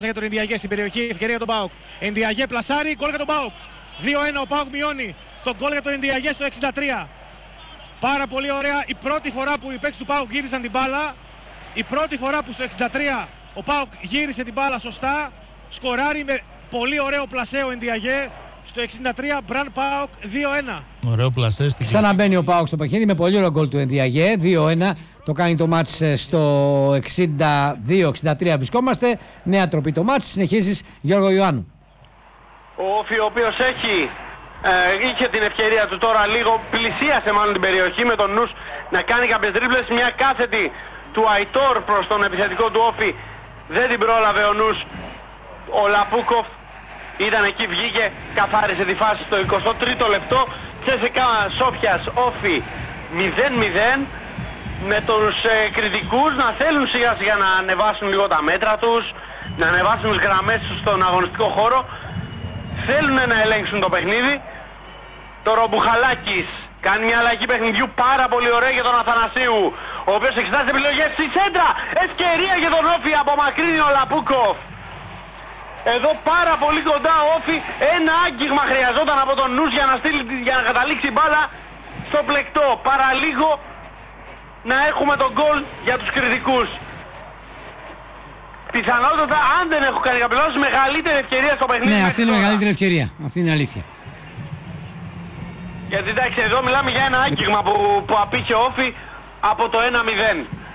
για τον Ενδιαγέ στην περιοχή, ευκαιρία για τον ΠΑΟΚ. Ενδιαγέ πλασάρει, γκολ για τον ΠΑΟΚ. 2-1, ο ΠΑΟΚ μειώνει τον γκολ για τον Ενδιαγέ στο 63. Πάρα πολύ ωραία η πρώτη φορά που οι παίκτες του ΠΑΟΚ γύρισαν την μπάλα. Η πρώτη φορά που στο 63 ο ΠΑΟΚ γύρισε την μπάλα σωστά. Σκοράρει με πολύ ωραίο πλασέ ο Ενδιαγέ. Στο 63, Μπραν ΠΑΟΚ 2-1. Ωραίο πλασέ. Σαν να μπαίνει ο ΠΑΟΚ στο παιχνίδι με πολύ ωραίο γκολ του Ενδιαγέ. 2-1. Το κάνει το μάτς στο 62-63 βρισκόμαστε. Νέα τροπή το μάτς. Συνεχίζεις, Γιώργο Ιωάννου. Ο Όφη, ο οποίος είχε την ευκαιρία του τώρα λίγο, πλησίασε μάλλον την περιοχή με τον νους να κάνει κάποιες τρίπλες. Μια κάθετη του Αϊτόρ προς τον επιθετικό του Όφη δεν την πρόλαβε ο νους. Ο Λαπούκοφ ήταν εκεί, βγήκε, καθάρισε τη φάση στο 23ο λεπτό. CSKA Σόφιας Όφη 0-0, με τους κριτικούς να θέλουν σιγά σιγά να ανεβάσουν λίγο τα μέτρα τους, να ανεβάσουν τις γραμμές τους στον αγωνιστικό χώρο. Θέλουν να ελέγξουν το παιχνίδι. Το Ρομπούχαλάκης κάνει μια αλλαγή παιχνιδιού πάρα πολύ ωραία για τον Αθανασίου, ο οποίος εξετάζει επιλογές στη σέντρα. Ευκαιρία για τον Όφη, απομακρύνει ο Λαπούκοφ. Εδώ πάρα πολύ κοντά ο Όφη, ένα άγγιγμα χρειαζόταν από τον νους για να καταλήξει η μπάλα στο πλεκτό. Παραλίγο να έχουμε τον γκολ για τους κριτικούς. Πιθανότατα, αν δεν έχω κάνει κάποιο λάθος, μεγαλύτερη ευκαιρία στο παιχνίδι. Ναι, αυτή είναι η μεγαλύτερη ευκαιρία. Αυτή είναι αλήθεια. Γιατί εντάξει, εδώ μιλάμε για ένα άγγιγμα που απήχε ο Όφη από το 1-0.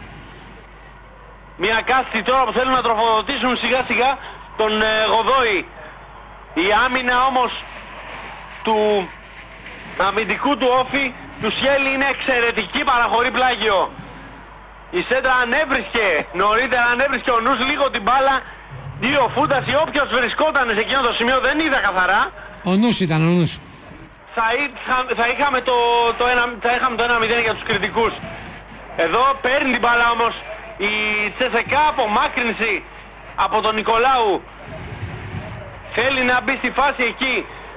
Μια κάθετη τώρα που θέλουν να τροφοδοτήσουν σιγά σιγά τον Γοδόη. Η άμυνα όμως του αμυντικού του Όφη, του Σιέλη, είναι εξαιρετική, παραχωρεί πλάγιο. Η σέντρα ανέβρισκε, νωρίτερα ανέβρισκε ο νους λίγο την μπάλα. Δύο φούνταση, όποιος βρισκόταν σε εκείνο το σημείο δεν είδα καθαρά. Ο νους ήταν, ο νους. Θα είχαμε το 1-0 για τους κριτικούς. Εδώ παίρνει την μπάλα όμως η CSKA, απομάκρυνση από τον Νικολάου. Θέλει να μπει στη φάση εκεί.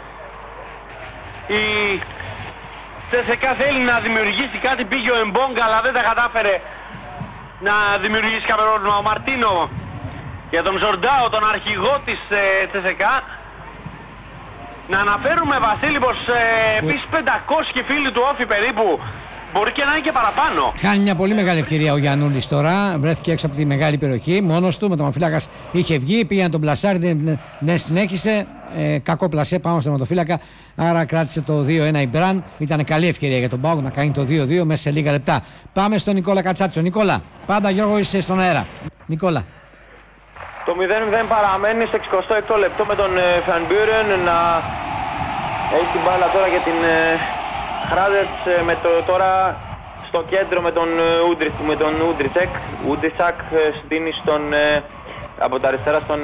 Η CSKA θέλει να δημιουργήσει κάτι, πήγε ο Εμπόγκα αλλά δεν τα κατάφερε να δημιουργήσει κάποιο πρόβλημα. Ο Μαρτίνο για τον Ζορντάο, τον αρχηγό της CSKA. Να αναφέρουμε, Βασίλη, πως επίσης 500 φίλοι του Όφη περίπου, μπορεί και να είναι και παραπάνω. Χάνει μια πολύ μεγάλη ευκαιρία ο Γιαννούλης τώρα. Βρέθηκε έξω από τη μεγάλη περιοχή μόνος του. Με τον ματοφύλακας είχε βγει, πήγε να τον πλασάρει, δεν συνέχισε. Κακό πλασέ πάνω στον ματοφύλακα. Άρα κράτησε το 2-1 η Μπραν. Ήταν καλή ευκαιρία για τον ΠΑΟΚ να κάνει το 2-2 μέσα σε λίγα λεπτά. Πάμε στον Νικόλα Κατσάτσο. Νικόλα, πάντα Γιώργο είσαι στον αέρα. Νικόλα. Το 0-0 παραμένει στο 66ο λεπτό με τον Φανμπιούρεν να έχει την μπάλα τώρα για την Χράδετς, με τώρα στο κέντρο με τον Ούντρισακ στείνει από τα αριστερά στον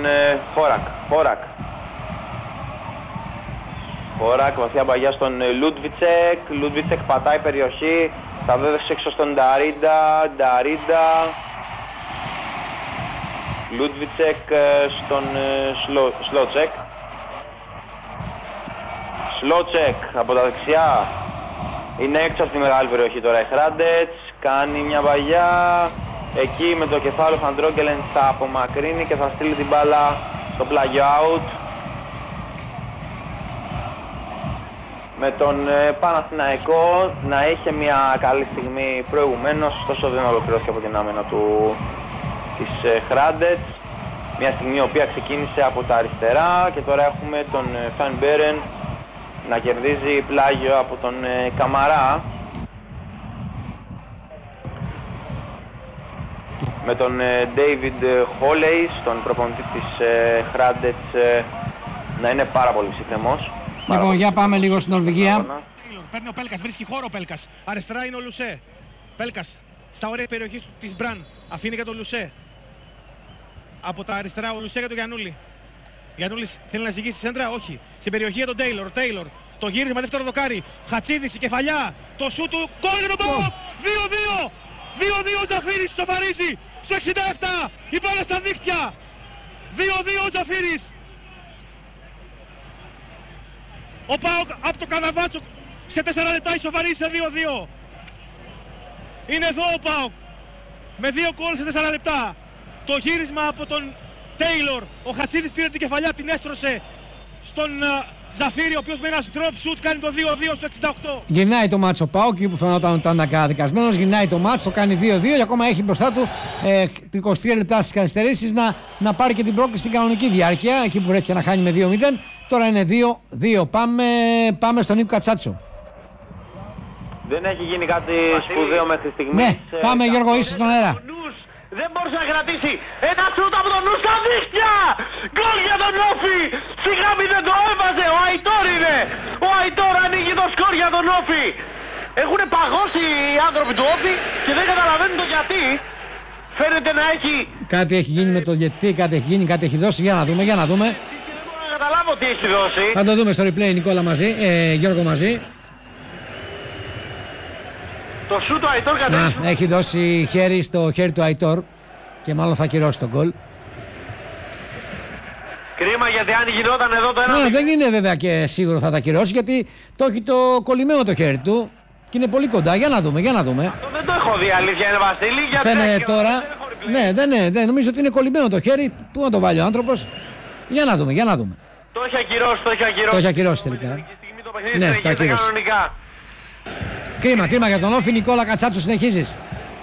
Χόρακ, βαθιά μπαγιά στον Λούντβιτσεκ πατάει περιοχή, θα δέδωσε έξω στον Νταρίντα, Λούντβιτσεκ στον Σλότσεκ από τα δεξιά, είναι έξω από τη μεγάλη περιοχή τώρα η Χράντετς, κάνει μια βαγιά, εκεί με το κεφάλι Φαντρόγκελεν θα απομακρύνει και θα στείλει την μπάλα στο πλάγιο out. Με τον Παναθηναϊκό να είχε μια καλή στιγμή προηγουμένως, ωστόσο δεν ολοκληρώθηκε από την άμυνα της Χράντετς. Μια στιγμή η οποία ξεκίνησε από τα αριστερά και τώρα έχουμε τον Φαν Μπέρεν να κερδίζει πλάγιο από τον Καμαρά. Με τον David Holley, τον προπονητή της Χράντετς, να είναι πάρα πολύ ψυχρεμός. Λοιπόν, για πάμε λίγο στην Νορβηγία. Παίρνει ο Πέλκας, βρίσκει χώρο ο Πέλκας. Αριστερά είναι ο Λουσέ. Πέλκας στα ωραία περιοχή της Μπραν. Αφήνει για τον Λουσέ. Από τα αριστερά ο Λουσέ για τον Γιαννούλη. Γιαννούλης θέλει να ζυγίσει τη σέντρα, όχι. Στην περιοχή για τον Τέιλορ. Τέιλορ. Το γύρισμα δεύτερο δοκάρι. Χατσίδης η κεφαλιά. Το σου του. Γκολ για τον ΠΑΟΚ. 2-2. 2-2 ο Ζαφύρης σοφαρίζει. Στο 67. Η μπάλα στα δίχτυα. 2-2 ο Ζαφύρης. Ο ΠΑΟΚ από το Καναβάτσο σε 4 λεπτά ισοφαρίζει σε 2-2. Είναι εδώ ο ΠΑΟΚ με 2 γκολ σε 4 λεπτά. Το γύρισμα από τον Τέιλορ. Ο Χατσίδης πήρε την κεφαλιά, την έστρωσε στον Ζαφύρη, ο οποίος με ένα drop shoot κάνει το 2-2 στο 68. Γυρνάει το μάτσο ο ΠΑΟΚ, εκεί που φαινόταν ότι ήταν ακαδικασμένος. Γυρνάει το μάτσο, το κάνει 2-2 και ακόμα έχει μπροστά του 23 λεπτά στις καθυστερήσεις να πάρει και την πρόκληση στην κανονική διάρκεια. Εκεί που βρέθηκε να χάνει με 2-0. Τώρα είναι 2-2. Πάμε στον Νίκο Κατσάτσο. Δεν έχει γίνει κάτι σπουδαίο μέχρι στιγμής. Ναι, πάμε Γιώργο, είσαι στον αέρα. Δεν μπορούσε να κρατήσει. Ένα σούτ από τον Νους στα δίχτυα. Γκολ για τον Όφη. Σιγά μην δεν το έβαζε. Ο Αϊτόρ είναι. Ο Αϊτόρ ανοίγει το σκορ για τον Όφη. Έχουν παγώσει οι άνθρωποι του Όφη και δεν καταλαβαίνουν το γιατί. Φαίνεται να έχει... Κάτι έχει γίνει με το γιατί, κάτι έχει γίνει, κάτι έχει δώσει. Για να δούμε, για να δούμε. Δεν μπορώ να καταλάβω τι έχει δώσει. Θα το δούμε στο replay, Νικόλα μαζί, Γιώργο μαζί. Το σούτ του Αϊτόρ κατέβηκε. Έχει δώσει χέρι στο χέρι του Αϊτόρ και μάλλον θα κυρώσει τον γκολ. Κρίμα, γιατί αν γινόταν εδώ το ένα... Δεν είναι βέβαια και σίγουρο θα τα κυρώσει, γιατί το έχει το κολλημένο το χέρι του και είναι πολύ κοντά. Για να δούμε, για να δούμε. Αυτό δεν το έχω δει, αλήθεια είναι, Βασίλη. Φαίνεται τώρα. Ναι, νομίζω ότι είναι κολλημένο το χέρι. Πού να το βάλει ο άνθρωπος. Για να δούμε, για να δούμε. Το έχει ακυρώσει, το έχει ακυρώσει. Το έχει ακυρώσει τελικά. Ναι, το ακυρώσει. Κρίμα για τον Όφη. Νικόλα Κατσάτσο, συνεχίζεις.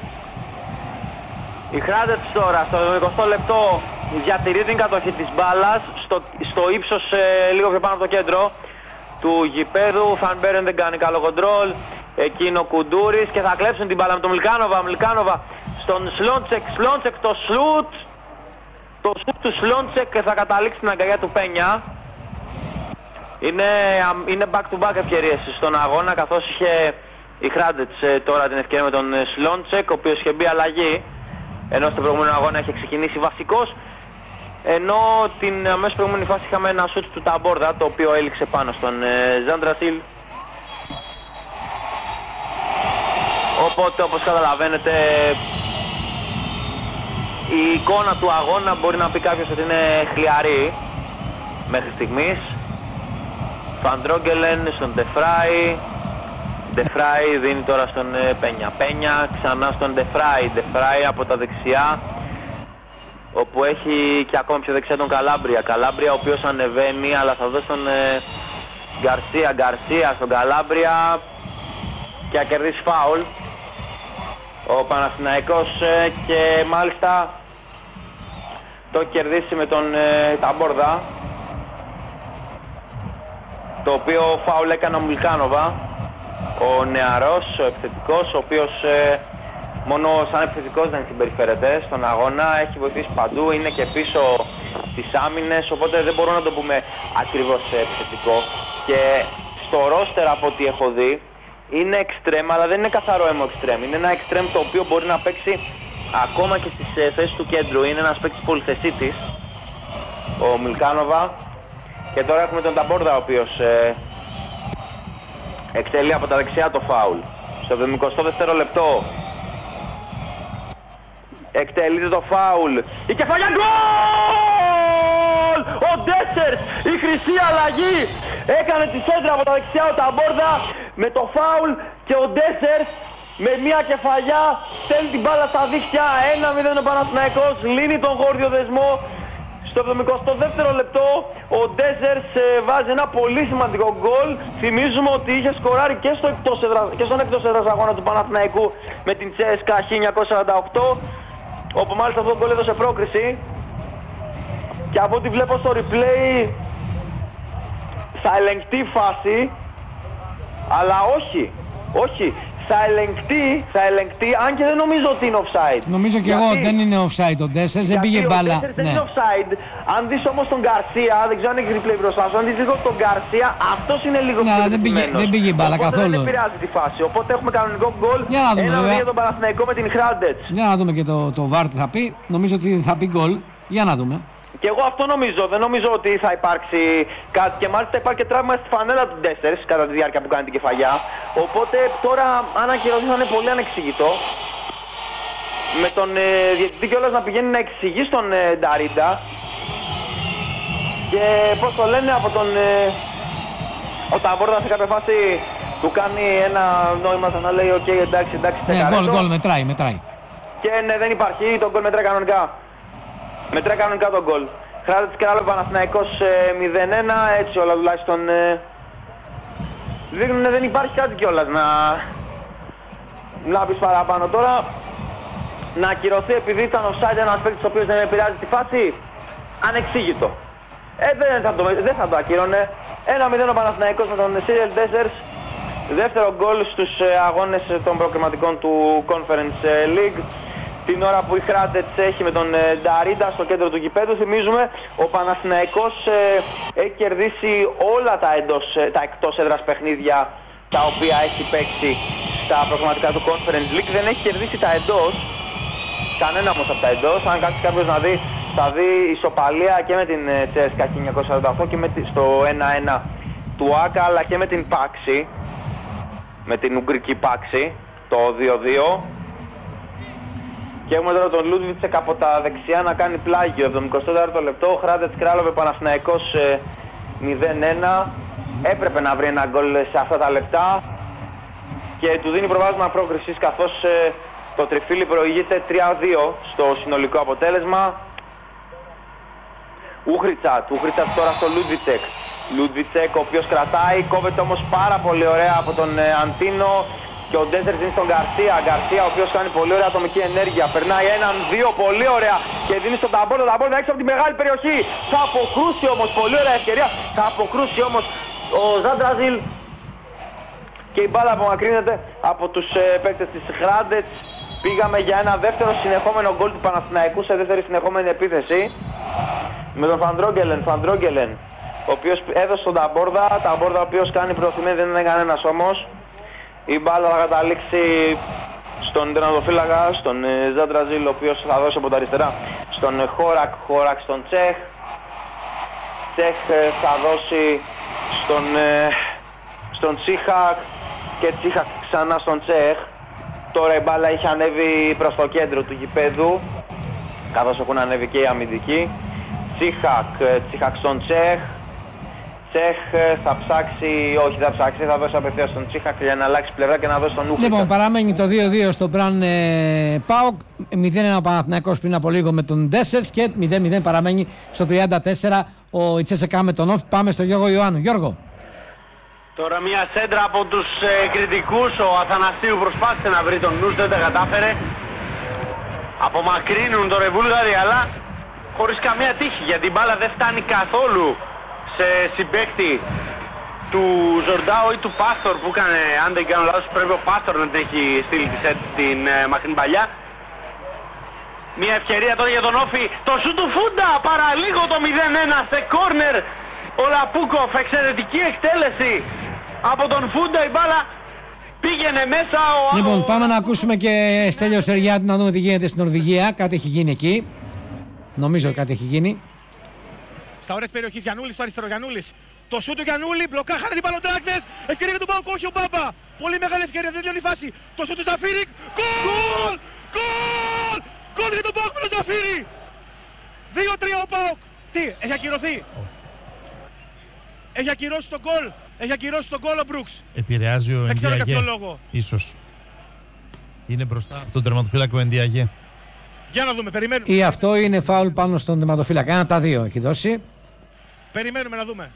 Η Χράντετς τώρα στο 20 λεπτό διατηρεί την κατοχή της μπάλας στο ύψος λίγο πιο πάνω από το κέντρο του γηπέδου. Φαν Μπέρεν δεν κάνει καλό κοντρόλ. Εκείνο ο Κουντούρης και θα κλέψουν την μπάλα με τον Μιλκάνοβα στον Σλόντσεκ το σουτ του Σλόντσεκ θα καταλήξει στην αγκαλιά του Πένια. Είναι back to back ευκαιρίες στον αγώνα, καθώς είχε η Χράντετς τώρα την ευκαιρία με τον Σλόντσεκ, ο οποίος είχε μπει αλλαγή, ενώ στο προηγούμενο αγώνα είχε ξεκινήσει βασικός, ενώ την αμέσως προηγούμενη φάση είχαμε ένα σουτ του Ταμπόρδα, το οποίο έληξε πάνω στον Ζαντρασίλ. Οπότε, όπως καταλαβαίνετε, η εικόνα του αγώνα μπορεί να πει κάποιος ότι είναι χλιαρή μέχρι στιγμής. Φαντρόγκελεν στον Ντεφράι. Ντεφράι δίνει τώρα στον Πένια. Ξανά στον Ντεφράι από τα δεξιά, όπου έχει και ακόμα πιο δεξιά τον Καλάμπρια, ο οποίος ανεβαίνει, αλλά θα δώσει τον Γκαρσία στον Καλάμπρια και θα κερδίσει φάουλ ο Παναθηναϊκός και μάλιστα το κερδίσει με τον Ταμπόρδα, το οποίο φάουλ έκανε ο Μιλκάνοβα, ο νεαρός, ο επιθετικός, ο οποίος μόνο σαν επιθετικός δεν συμπεριφέρεται στον αγώνα, έχει βοηθήσει παντού, είναι και πίσω στις άμυνες, οπότε δεν μπορούμε να το πούμε ακριβώς επιθετικό. Και στο ρόστερ από ό,τι έχω δει είναι εξτρέμ, αλλά δεν είναι καθαρό έμο εξτρέμ. Είναι ένα εξτρέμ το οποίο μπορεί να παίξει ακόμα και στις θέσεις του κέντρου. Είναι ένας παίκτης πολυθεσίτης, ο Μιλκάνοβα. Και τώρα έχουμε τον Ταμπόρδα, ο οποίος εκτελεί από τα δεξιά το φάουλ. Στο 72ο λεπτό εκτελείται το φάουλ. Η κεφαλιά, γκολ! Ο Ντέσσερς, η χρυσή αλλαγή. Έκανε τη σέντρα από τα δεξιά ο Ταμπόρδα με το φάουλ και ο Ντέσσερς με μια κεφαλιά στέλνει την μπάλα στα δίχτυα. 1-0 ο Παναθηναϊκός, λύνει τον γόρδιο δεσμό. Στο 72ο λεπτό ο Ντέσσερς βάζει ένα πολύ σημαντικό γκολ. Θυμίζουμε ότι είχε σκοράρει και στον εκτός έδρας αγώνα του Παναθηναϊκού με την CSKA 1948, όπου μάλιστα αυτό το γκολ έδωσε πρόκριση. Και από ό,τι βλέπω στο replay θα ελεγχτεί φάση, αλλά όχι. Θα ελεγχτεί, αν και δεν νομίζω ότι είναι offside. Νομίζω και εγώ δεν είναι offside ο Ντέσσερς, δεν πήγε μπάλα. Δεν είναι offside. Αν δεις όμως τον Γκαρσία, δεν ξέρω αν έχει replay μπροστά σου, αν δεις λίγο τον Γκαρσία, αυτός είναι λίγο πιο επιτυχημένος. Δεν πήγε μπάλα καθόλου. Δεν επηρεάζει τη φάση, οπότε έχουμε κανονικό γκολ. Ένα για τον Παναθηναϊκό με την Χράντετς. Για να δούμε και το VAR τι θα πει. Νομίζω ότι θα πει γκολ. Για να δούμε. Και εγώ αυτό νομίζω, δεν νομίζω ότι θα υπάρξει κάτι, και μάλιστα υπάρχει και τραύμα στη φανέλα του Ντέσσερς κατά τη διάρκεια που κάνει την κεφαλιά. Οπότε τώρα αν ακυρωθεί θα είναι πολύ ανεξήγητο. Με τον διαιτητή κιόλας να πηγαίνει να εξηγεί στον Νταρίντα. Και πώς το λένε, από τον ο Ταμπόρδα σε κάποια φάση του κάνει ένα νόημα σαν να λέει οκ, εντάξει, γκολ, μετράει. Και ναι, δεν υπάρχει, το γκολ μετράει κανονικά. Μετράει κανονικά τον γκολ. Χράτετς Κράλοβε Παναθηναϊκός 0-1, έτσι όλα τουλάχιστον δείχνουν, δεν υπάρχει κάτι κιόλας να πεις παραπάνω τώρα. Να ακυρωθεί επειδή ήταν offside ένας παίκτης ο οποίος δεν επηρεάζει τη φάση, ανεξήγητο. Δεν θα το ακύρωνε. 1-0 ο Παναθηναϊκός με τον Σίριελ Ντέσσερς. Δεύτερο γκολ στους αγώνες των προκριματικών του Conference League. Την ώρα που η Χράτετς έχει με τον Νταρίντα στο κέντρο του γηπέδου. Θυμίζουμε, ο Παναθηναϊκός έχει κερδίσει όλα τα εκτός έδρας παιχνίδια τα οποία έχει παίξει στα προκριματικά του Conference League. Δεν έχει κερδίσει τα εντός, κανένα όμως από τα εντός. Αν κάτσει κάποιος να δει, θα δει ισοπαλία και με την CSKA 1948 και στο 1-1 του ΆΚΑ, αλλά και με την Πάξη, με την Ουγγρική Πάξη, το 2-2. Και έχουμε τώρα τον Λούντβιτσεκ από τα δεξιά να κάνει πλάγιο, 74ο λεπτό. Χράτετς Κράλοβε Παναθηναϊκός 0-1. Έπρεπε να βρει ένα γκολ σε αυτά τα λεπτά και του δίνει προβάδισμα πρόκρισης, καθώς το τριφύλι προηγείται 3-2 στο συνολικό αποτέλεσμα. Ούχριτσατ τώρα στο Λούντβιτσεκ. Λούντβιτσεκ ο οποίος κρατάει, κόβεται όμως πάρα πολύ ωραία από τον Αντίνο. Και ο Ντέσσερς είναι στον Γκαρσία. Γκαρσία ο οποίος κάνει πολύ ωραία ατομική ενέργεια. Περνάει 1-2 πολύ ωραία και δίνει στον Ταμπόρδα. Ταμπόρδα έξω από τη μεγάλη περιοχή. Θα αποκρούσει όμως, πολύ ωραία ευκαιρία. Θα αποκρούσει όμως ο Ζαντραζίλ. Και η μπάλα απομακρύνεται από τους παίκτες της Χράτετς. Πήγαμε για ένα δεύτερο συνεχόμενο γκολ του Παναθηναϊκού σε δεύτερη συνεχόμενη επίθεση. Με τον Φαντρόγκελεν, ο οποίος έδωσε τον Ταμπόρδα. Ταμπόρδα ο οποίος κάνει προωθημένη, δεν είναι κανένας όμως. Η μπάλα θα καταλήξει στον τερματοφύλακα, στον Ζαντραζίλ, ο οποίος θα δώσει από τα αριστερά στον Χόρακ στον Τσέχ. Τσέχ θα δώσει στον Τσίχακ και Τσίχακ ξανά στον Τσέχ. Τώρα η μπάλα έχει ανέβει προς το κέντρο του γηπέδου, καθώς έχουν ανέβει και οι αμυντικοί. Τσίχακ στον Τσέχ. Τσέχ θα ψάξει, όχι θα ψάξει, θα δώσει απευθείας στον Τσίχακ για να αλλάξει πλευρά και να δώσει τον Ούχριτσατ. Λοιπόν, παραμένει το 2-2 στο Μπραν ΠΑΟΚ, 0-1 ο Παναθηναϊκός πριν από λίγο με τον Ντέσσερς και 0-0 παραμένει στο 34 ο CSKA με τον Όφ. Πάμε στο Γιώργο Ιωάννου. Γιώργο. Τώρα μια σέντρα από τους κριτικούς, ο Αθανασίου προσπάθησε να βρει τον νους, δεν τα κατάφερε. Απομακρύνουν τώρα οι Βούλγαροι, αλλά χωρίς καμία τύχη, γιατί η μπάλα δεν φτάνει καθόλου σε συμπαίκτη του Ζορντάου ή του Πάστορ που έκανε, αν δεν κάνω λάθος, πρέπει ο Πάστορ να την έχει στείλει την μακρινή παλιά. Μια ευκαιρία τώρα για τον Όφη, το σου του Φούντα, παραλίγο το 0-1 σε κόρνερ. Ο Λαπούκοφ, εξαιρετική εκτέλεση από τον Φούντα, η μπάλα πήγαινε μέσα. Λοιπόν, πάμε να ακούσουμε και Στέλιο Σεριάτη να δούμε τι γίνεται στην Νορβηγία. Κάτι έχει γίνει εκεί. Νομίζω ότι κάτι έχει γίνει. Στα ώρες περιοχής Γιαννούλης, στο αριστερό Γιαννούλης. Το σου του Γιαννούλη, μπλοκάχανε την Παλοντράκνες. Ευκαιρία για τον ΠΑΟΚ, όχι ο Μπάμπα. Πολύ μεγάλη ευκαιρία, δεν τελειώνει η φάση. Το σου του Ζαφίρικ. Γκολ! Γκολ! Γκολ για τον ΠΑΟΚ με τον Ζαφίρι. 2-3 ο ΠΑΟΚ. Τι, έχει ακυρωθεί. Έχει ακυρώσει τον γκολ. Έχει ακυρώσει τον γκολ ο Μπρουξ. Επηρεάζει ο Ενδιαγέ. Δεν ξέρω για ποιο λόγο. Ίσως. Είναι μπροστά από τον τερματοφύλακο Ενδιαγέ. Για να δούμε, περιμένουμε. Ή αυτό είναι φάουλ πάνω στον τερματοφύλακα. Ένα από τα δύο έχει δώσει. Περιμένουμε να δούμε.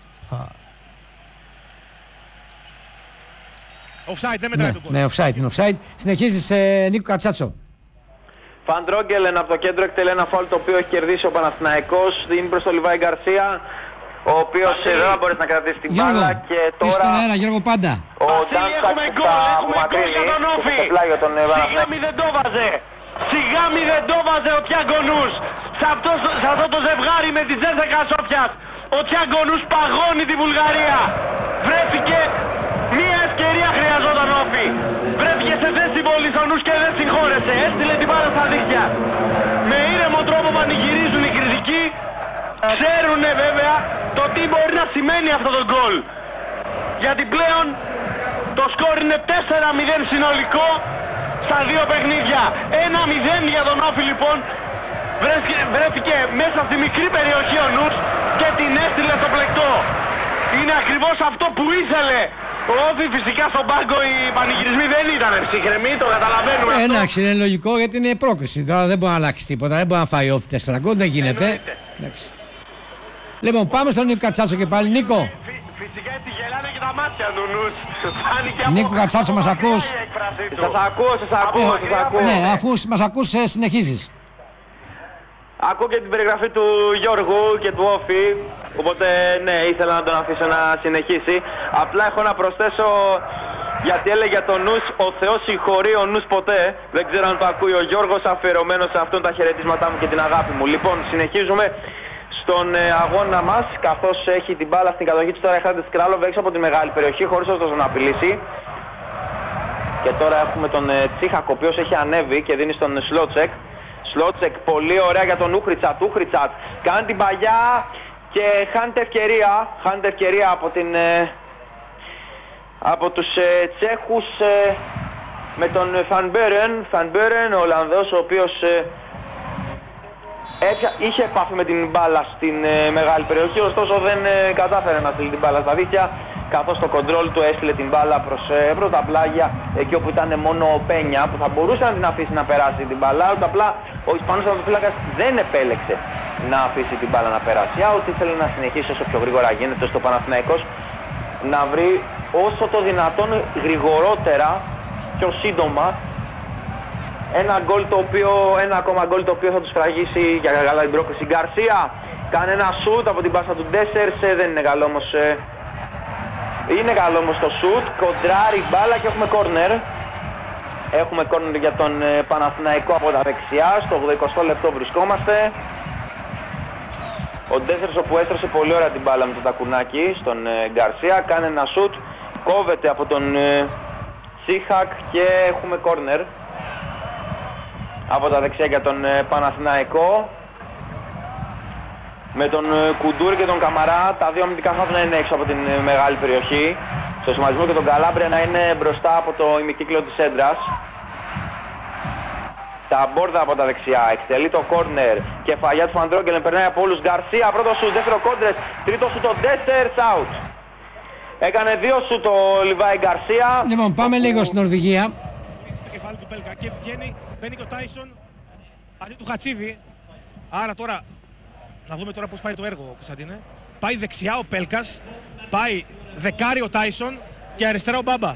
Offside, δεν μετράει το γκολ. Ναι, offside, είναι offside. Συνεχίζεις, Νίκο Κατσάτσο. Φαντρόγκελεν από το κέντρο εκτελεί ένα φάουλ το οποίο έχει κερδίσει ο Παναθηναϊκός. Δίνει προς τον Λιβάη Γκαρσία, ο οποίος δεν θα μπορέσει να κρατήσει την μπάλα. Και τώρα στον αέρα, Γιώργο, πάντα. Ο Ντάνσακ θα απομακρύνει στο πλάγιο των Σιγά μη δεν το βάζε. Σιγά μη δεν το βάζε ο Τιάγκονους. Σε αυτό το ζευγάρι με τη Τζέσσεκα Σόφιας. Ο Τιάγκονους παγώνει τη Βουλγαρία. Βρέθηκε μία ευκαιρία, χρειαζόταν Όφη. Βρέθηκε σε θέση βολής ο νους και δεν συγχώρεσε. Έστειλε την μπάλα στα δίχτυα. Με ήρεμο τρόπο πανηγυρίζουν οι κριτικοί. Ξέρουνε βέβαια το τι μπορεί να σημαίνει αυτό το γκολ. Γιατί πλέον το σκορ είναι 4-0 συνολικό στα δύο παιχνίδια. 1-0 για τον Όφη λοιπόν. Βρέθηκε μέσα στη μικρή περιοχή ο νους και την έστειλε στο πλεκτό. Είναι ακριβώς αυτό που ήθελε Όχι, φυσικά στον πάγκο οι πανηγυρισμοί δεν ήταν ψυχρεμοί, το καταλαβαίνουμε αυτό. Εντάξει, είναι λογικό γιατί είναι πρόκριση. Τώρα δεν μπορεί να αλλάξει τίποτα. Δεν μπορεί να φάει off 4 γκολ, δεν γίνεται. Λοιπόν, πάμε στον Νίκο Κατσάτσο και πάλι. Νίκο. Φυσικά έτσι γελάνε και τα μάτια του Νους. Νίκο Κατσάτσο, μας ακούς? Σας ακούω. Ναι, αφού μας ακούς, συνεχίζεις. Ακούω και την περιγραφή του Γιώργου και του Όφη, οπότε ναι, ήθελα να τον αφήσω να συνεχίσει. Απλά έχω να προσθέσω, γιατί έλεγε για τον Νους, ο Θεός συγχωρεί, ο Νους ποτέ. Δεν ξέρω αν το ακούει ο Γιώργος, αφιερωμένος σε αυτόν τα χαιρετίσματά μου και την αγάπη μου. Λοιπόν, συνεχίζουμε στον αγώνα μας, καθώς έχει την μπάλα στην κατοχή της τώρα η Hrádec Králové έξω από τη μεγάλη περιοχή, χωρίς ωστόσο να απειλήσει. Και τώρα έχουμε τον Τσίχακ, ο οποίος έχει ανέβει και δίνει στον Σλότσεκ. Σλότσεκ, πολύ ωραία για τον Ούχριτσατ. Ούχριτσατ κάνει την παγιά και χάνεται ευκαιρία. Χάνεται ευκαιρία από τους Τσέχους με τον Φανμπέρεν, ο Ολλανδός, ο οποίος είχε επάφη με την μπάλα στην μεγάλη περιοχή, ωστόσο δεν κατάφερε να στείλει την μπάλα στα δίχτυα, καθώς το κοντρόλ του έστειλε την μπάλα προς τα πλάγια, εκεί όπου ήταν μόνο ο Πένια, που θα μπορούσε να την αφήσει να περάσει την μπάλα, αλλά απλά ο Ισπανός τερματοφύλακας δεν επέλεξε να αφήσει την μπάλα να περάσει. Ότι ήθελε να συνεχίσει όσο πιο γρήγορα γίνεται στο Παναθηναϊκός, να βρει όσο το δυνατόν γρηγορότερα, πιο σύντομα, ένα ακόμα γκολ το οποίο θα τους φραγίσει για καλά την πρόκληση. Γκαρσία κάνει ένα σουτ από την πάσα του Ντέσερς, δεν είναι καλό όμως. Είναι καλό όμως το σουτ, κοντράρει μπάλα και έχουμε κόρνερ. Έχουμε κόρνερ για τον Παναθηναϊκό από τα δεξιά, στο 80 λεπτό βρισκόμαστε. Ο Ντέσερς, όπου έστρωσε πολύ ωραία την μπάλα με το τακουνάκι στον Γκαρσία, κάνει ένα σουτ, κόβεται από τον Τσίχακ και έχουμε κόρνερ από τα δεξιά για τον Παναθηναϊκό, με τον Κουντούρ και τον Καμαρά, τα δύο αμυντικά χάφη να είναι έξω από την μεγάλη περιοχή, στο σχηματισμό, και τον Καλάμπρια να είναι μπροστά από το ημικύκλιο της έντρας. Τα Μπόρδα από τα δεξιά, εκτελεί το κόρνερ, κεφαλιά του Φαντρόγκελεν, περνάει από όλους. Γκαρσία, πρώτο σου, δεύτερο κόντρες, τρίτο σου το Ντέσερς, out. Έκανε δύο σου το Λιβάη Γκαρσία. Λοιπόν, πάμε λίγο στην Νορβηγία. Στο κεφάλι του Πέλκα και βγαίνει, μπαίνει και ο Τάισον αντί του Χατσίδη. Άρα τώρα, να δούμε τώρα πώς πάει το έργο, Κωνσταντίνε. Πάει δεξιά ο Πέλκας, πάει δεκάρι ο Τάισον και αριστερά ο Μπάμπα.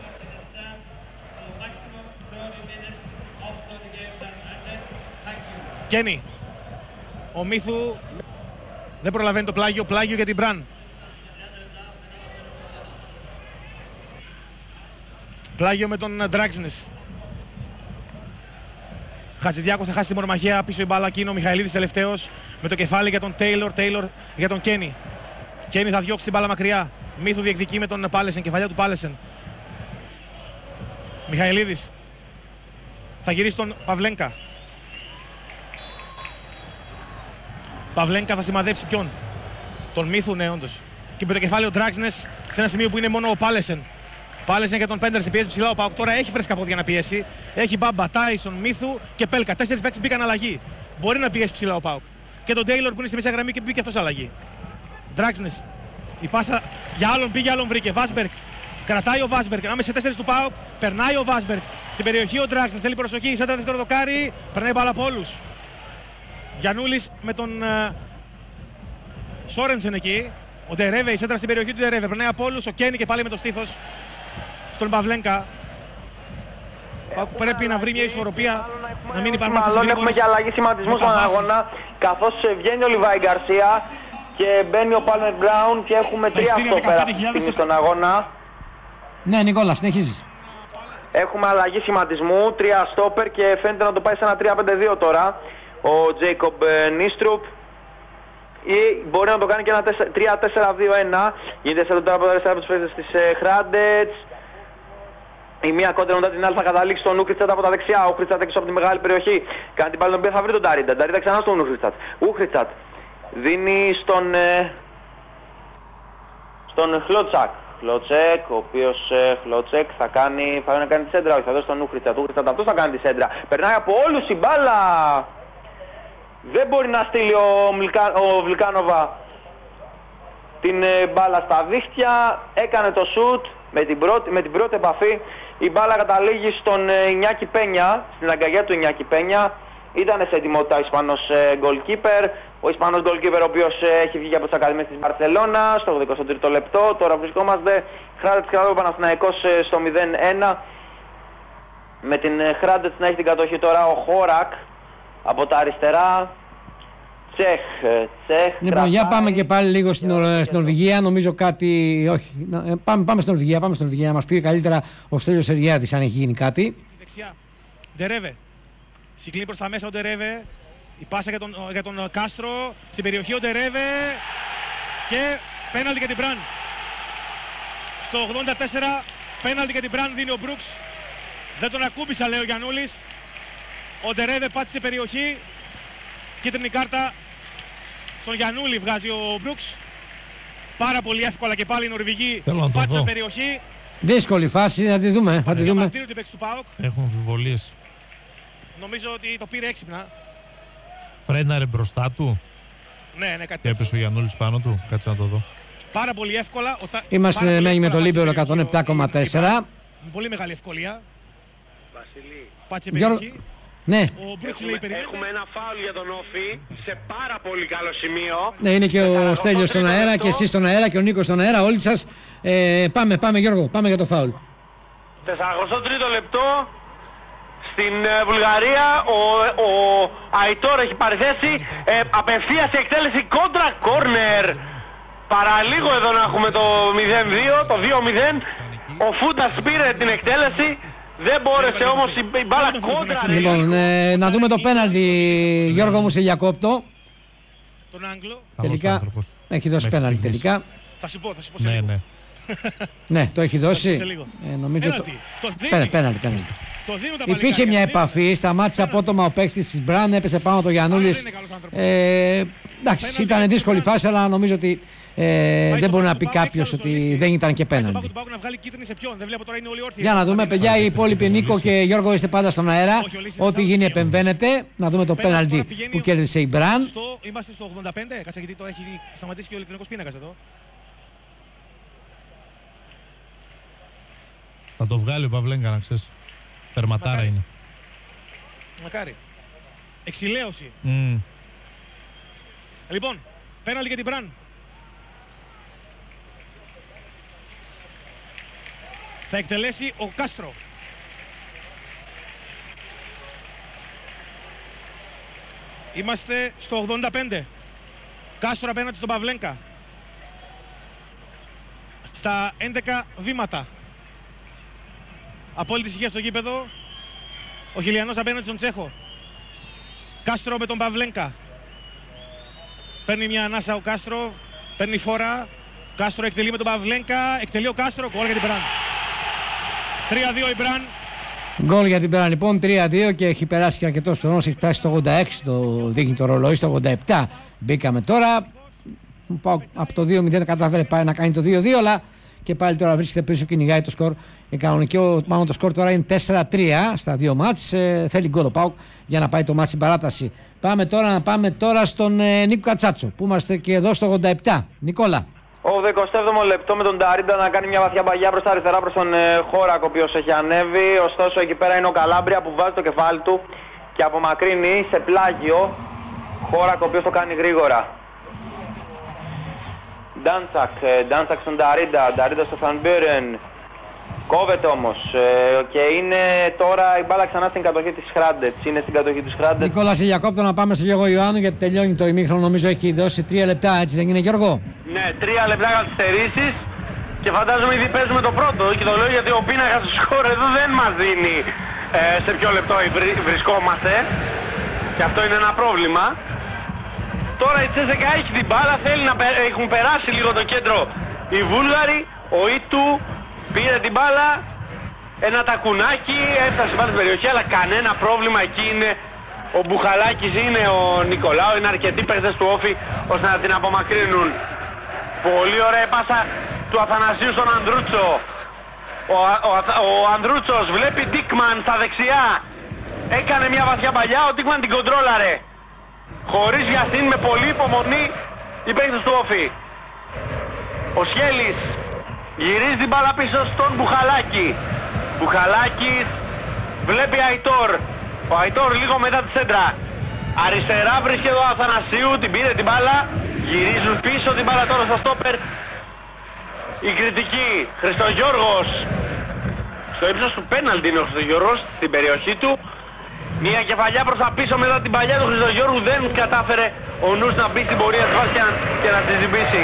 Κένι, ο Μίθου δεν προλαβαίνει το πλάγιο για την Μπραν. Πλάγιο με τον Ντράξνες. Χατζηδιάκος θα χάσει τη μονομαχία, πίσω η μπάλα, εκείνο ο Μιχαηλίδης τελευταίος με το κεφάλι για τον Τέιλορ για τον Κένι. Κένι θα διώξει την μπάλα μακριά. Μίθου διεκδικεί με τον Πάλεσεν, κεφαλιά του Πάλεσεν. Μιχαηλίδης θα γυρίσει τον Παυλένκα. Παυλένκα θα σημαδέψει ποιον? Τον Μίθου, ναι, όντως. Και με το κεφάλι ο Ντράξνες σε ένα σημείο που είναι μόνο ο Πάλεσεν. Πάλεσεν για τον Πέντερσεν, πιέζει ψηλά ο Πάουκ. Τώρα έχει φρέσκα πόδια να πιέσει. Έχει Μπάμπα, Τάισον, Μίθου και Πέλκα. 4 παίκτες μπήκαν αλλαγή. Μπορεί να πιέσει ψηλά ο Πάουκ. Και τον Τέιλορ που είναι στη μέση γραμμή και μπήκε αυτός αλλαγή. Ντράξνες. Η πάσα για άλλον πήγε, άλλον βρήκε. Βάσμπεργκ. Κρατάει ο Βάσμπεργκ. Ανάμεσα σε 4 του Πάουκ. Περνάει ο Βάσμπεργκ. Στην περιοχή ο Ντράξνες. Θέλει προσοχή. Σέντρα δεύτερο δοκάρι. Περνάει μπάλα από όλους. Γιαννούλης με τον Σόρενσεν εκεί. Ο Ντερέβε, η σέντρα στην περιοχή του Ντερέβε. Περνάει από όλους. Ο Κένι και πάλι με το στήθος στον Παυλένκα. Πρέπει να βρει μια ισορροπία, να μην υπάρχουν αυτές τις γρήγορες. Έχουμε και αλλαγή σχηματισμού στον αγώνα, καθώς βγαίνει ο Λιβάη Γκαρσία και μπαίνει ο Πάλμερ Μπράουν και έχουμε 3 στόπερα στον αγώνα. Ναι, Νικόλα, συνεχίζεις. Έχουμε αλλαγή σχηματισμού, 3 στόπερ και φαίνεται να το πάει σε ένα 3-5-2 τώρα ο Τζέικομπ Νίστρουπ, ή μπορεί να το κάνει και ένα 3-4-2-1. Γίνεται σε τώρα από τα αριστερά από τους παίκτες της Hrádec. Η μία κόντρα μετά την άλλη θα καταλήξει στον Ούχριτσατ από τα δεξιά. Ο Ούχριτσατ έξω από τη μεγάλη περιοχή. Κάνει την πάλι την οποία θα βρει τον Νταρίντα. Νταρίντα ξανά στον Ούχριτσατ. Ούχριτσατ δίνει στον Χλότσακ. Χλότσεκ, ο οποίος Χλότσεκ θα να κάνει τη σέντρα. Όχι, θα δώσει στον Ούχριτσατ. Ούχριτσατ αυτός θα κάνει τη σέντρα. Περνάει από όλους η μπάλα. Δεν μπορεί να στείλει ο Βλικάνοβα την μπάλα στα δίχτυα. Έκανε το σουτ. με την πρώτη επαφή η μπάλα καταλήγει στον Ινιάκη Πένια, στην αγκαλιά του Ινιάκη Πένια. Ήταν σε ετοιμότητα ο Ισπανός goalkeeper. Ο Ισπανός goalkeeper ο οποίος έχει βγει από τις Ακαδημίες της Μπαρσελόνα στο 83ο λεπτό. Τώρα βρισκόμαστε Hrádec Králové Παναθηναϊκός στο 0-1. Με την Hrádec να έχει την κατοχή τώρα ο Χόρακ από τα αριστερά. Τσεχ. Λοιπόν, για πάμε και πάλι λίγο στην Νορβηγία. Νομίζω κάτι. Όχι. Πάμε στην Νορβηγία. Να μας πει καλύτερα ο Στέλιος Σεργιάδης αν έχει γίνει κάτι. Δεξιά. Ντερέβε. Συγκλίνει προς τα μέσα ο Ντερέβε. Η πάσα για τον Κάστρο. Στην περιοχή ο Ντερέβε. Και πέναλτι για την Μπραν. Στο 84 πέναλτι για την Μπραν δίνει ο Μπρουξ. Δεν τον ακούμπησα, λέει ο Γιαννούλης. Ο Ντερέβε πάτησε περιοχή. Κίτρινη κάρτα στον Γιαννούλη βγάζει ο Μπρουξ. Πάρα πολύ εύκολα και πάλι οι Νορβηγοί πάτησαν περιοχή. Δύσκολη φάση, θα τη δούμε. Θα τη δούμε. Έχουν αμφιβολίες. Νομίζω ότι το πήρε έξυπνα. Φρέναρε μπροστά του. Ναι, κάτι. Και έπεσε ο Γιαννούλης πάνω του. Κάτσε να το δω. Πάρα πολύ εύκολα. Είμαστε με το Λίμπερο 107,4. Πολύ μεγάλη ευκολία. Βασιλή. Πάτησε περιοχή. Ναι. Έχουμε ένα φάουλ για τον Όφη σε πάρα πολύ καλό σημείο. Ναι, είναι και ο Στέλιος στον αέρα και εσείς στον αέρα και ο Νίκος στον αέρα. Όλοι σας. Πάμε Γιώργο, πάμε για το φάουλ. 43ο λεπτό. Στην Βουλγαρία ο Αϊτόρ έχει πάρει θέση. Απευθείας η εκτέλεση κόντρα κόρνερ. Παραλίγο εδώ να έχουμε το 0-2, το 2-0. Ο Φούντας πήρε την εκτέλεση. Δεν μπόρεσε όμως η μπάλα κόντρα. Λοιπόν, να δούμε το πέναλτι, Γιώργο μου, σε διακόπτω. Τον Άγγλο. Τελικά έχει δώσει πέναλτι τελικά. Θα σου πω σε λίγο. Ναι. Ναι, το έχει δώσει. Νομίζω πέναλτι. Υπήρχε μια επαφή, σταμάτησε απότομα ο παίκτης της Μπραν, έπεσε πάνω το Γιαννούλης. Εντάξει, ήταν δύσκολη φάση, αλλά νομίζω ότι δεν μπορεί να πει κάποιος ότι δεν ήταν και πέναλτι. Για να δούμε, παιδιά, οι υπόλοιποι Νίκο και Γιώργο είστε πάντα στον αέρα. Ό,τι γίνει επεμβαίνετε. Να δούμε το πέναλτι που κέρδισε η Μπραν. Είμαστε στο 85, κάτσε γιατί τώρα έχει σταματήσει και ο ηλεκτρονικός πίνακας εδώ. Θα το βγάλει ο Παυλέγκα, να ξέρεις. Τερματάρα είναι. Μακάρι. Εξηλαίωση. Λοιπόν, πέναλτι για την Μπραν. Θα εκτελέσει ο Κάστρο. Είμαστε στο 85. Κάστρο απέναντι στον Παυλέγκα. Στα 11 βήματα. Απόλυτη ησυχία στο γήπεδο. Ο Χιλιανός απέναντι στον Τσέχο. Κάστρο με τον Παυλέγκα. Παίρνει μια ανάσα ο Κάστρο. Παίρνει φορά. Κάστρο εκτελεί με τον Παυλέγκα. Εκτελεί ο Κάστρο. Γκολ για την Μπραν. 3-2 η Μπραν. Γκολ για την Μπραν λοιπόν. 3-2 και έχει περάσει και αρκετός χρόνος. Έχει φτάσει στο 86. Το δείχνει το ρολόι. Στο 87 μπήκαμε τώρα. Από το 2-0 καταφέρει πάει να κάνει το 2-2. Αλλά και πάλι τώρα βρίσκεται πίσω, κυνηγάει το σκορ. Η κανονική, μάλλον το σκορ τώρα είναι 4-3 στα δύο μάτς. Θέλει γκολ ο ΠΑΟΚ για να πάει το μάτς στην παράταση. Πάμε τώρα στον Νίκο Κατσάτσο που είμαστε και εδώ στο 87. Νικόλα. Ο 27ο λεπτό με τον Ταρίντα να κάνει μια βαθιά παγιά προς τα αριστερά προς τον Χόρακ ο οποίος έχει ανέβει. Ωστόσο εκεί πέρα είναι ο Καλάμπρια που βάζει το κεφάλι του και απομακρύνει σε πλάγιο. Χόρακ ο οποίος το κάνει γρήγορα. Ντάντσακ στον Ταρίντα στο Φανμπέρεν. Κόβεται όμως και είναι τώρα η μπάλα ξανά στην κατοχή της Hrádec. Είναι στην κατοχή της Hrádec. Νικόλα, σε διακόπτω να πάμε στο Γιώργο Ιωάννου γιατί τελειώνει το ημίχρονο. Νομίζω έχει δώσει 3 λεπτά, έτσι δεν είναι, Γιώργο? Ναι, 3 λεπτά καθυστερήσεις και φαντάζομαι ήδη παίζουμε το πρώτο. Και το λέω γιατί ο πίνακας του σκορ εδώ δεν μας δίνει σε ποιο λεπτό βρισκόμαστε. Και αυτό είναι ένα πρόβλημα. Τώρα η Τσέσσεκα έχει την μπάλα, θέλει να έχουν περάσει λίγο το κέντρο οι Βούλγαροι. Ο Ιτου πήρε την μπάλα, ένα τακουνάκι, έφτασε πάλι στην περιοχή, αλλά κανένα πρόβλημα. Εκεί είναι ο Μπουχαλάκης, είναι ο Νικολάου, είναι αρκετοί παίκτες του Όφη ώστε να την απομακρύνουν. Πολύ ωραία πάσα του Αθανασίου στον Ανδρούτσο. Ο Ανδρούτσος βλέπει Ντίκμαν στα δεξιά. Έκανε μια βαθιά παλιά, ο Ντίκμαν την κοντρόλαρε. Χωρίς βιασύνη, με πολύ υπομονή οι παίκτες του Όφη. Ο Σχέλης Γυρίζει την μπάλα πίσω στον Μπουχαλάκη. Μπουχαλάκης βλέπει Αϊτόρ. Ο Αϊτόρ λίγο μετά τη σέντρα. Αριστερά βρίσκεται ο Αθανασίου, την πήρε την μπάλα. Γυρίζουν πίσω την μπάλα τώρα στο στόπερ. Η κριτική, Χριστογιώργος. Στο ύψος του πέναλτι είναι ο Χριστογιώργος στην περιοχή του. Μια κεφαλιά προς τα πίσω μετά την παλιά του Χριστογιώργου. Δεν κατάφερε ο Νους να μπει στην πορεία της βάσης και να τη ζητήσει.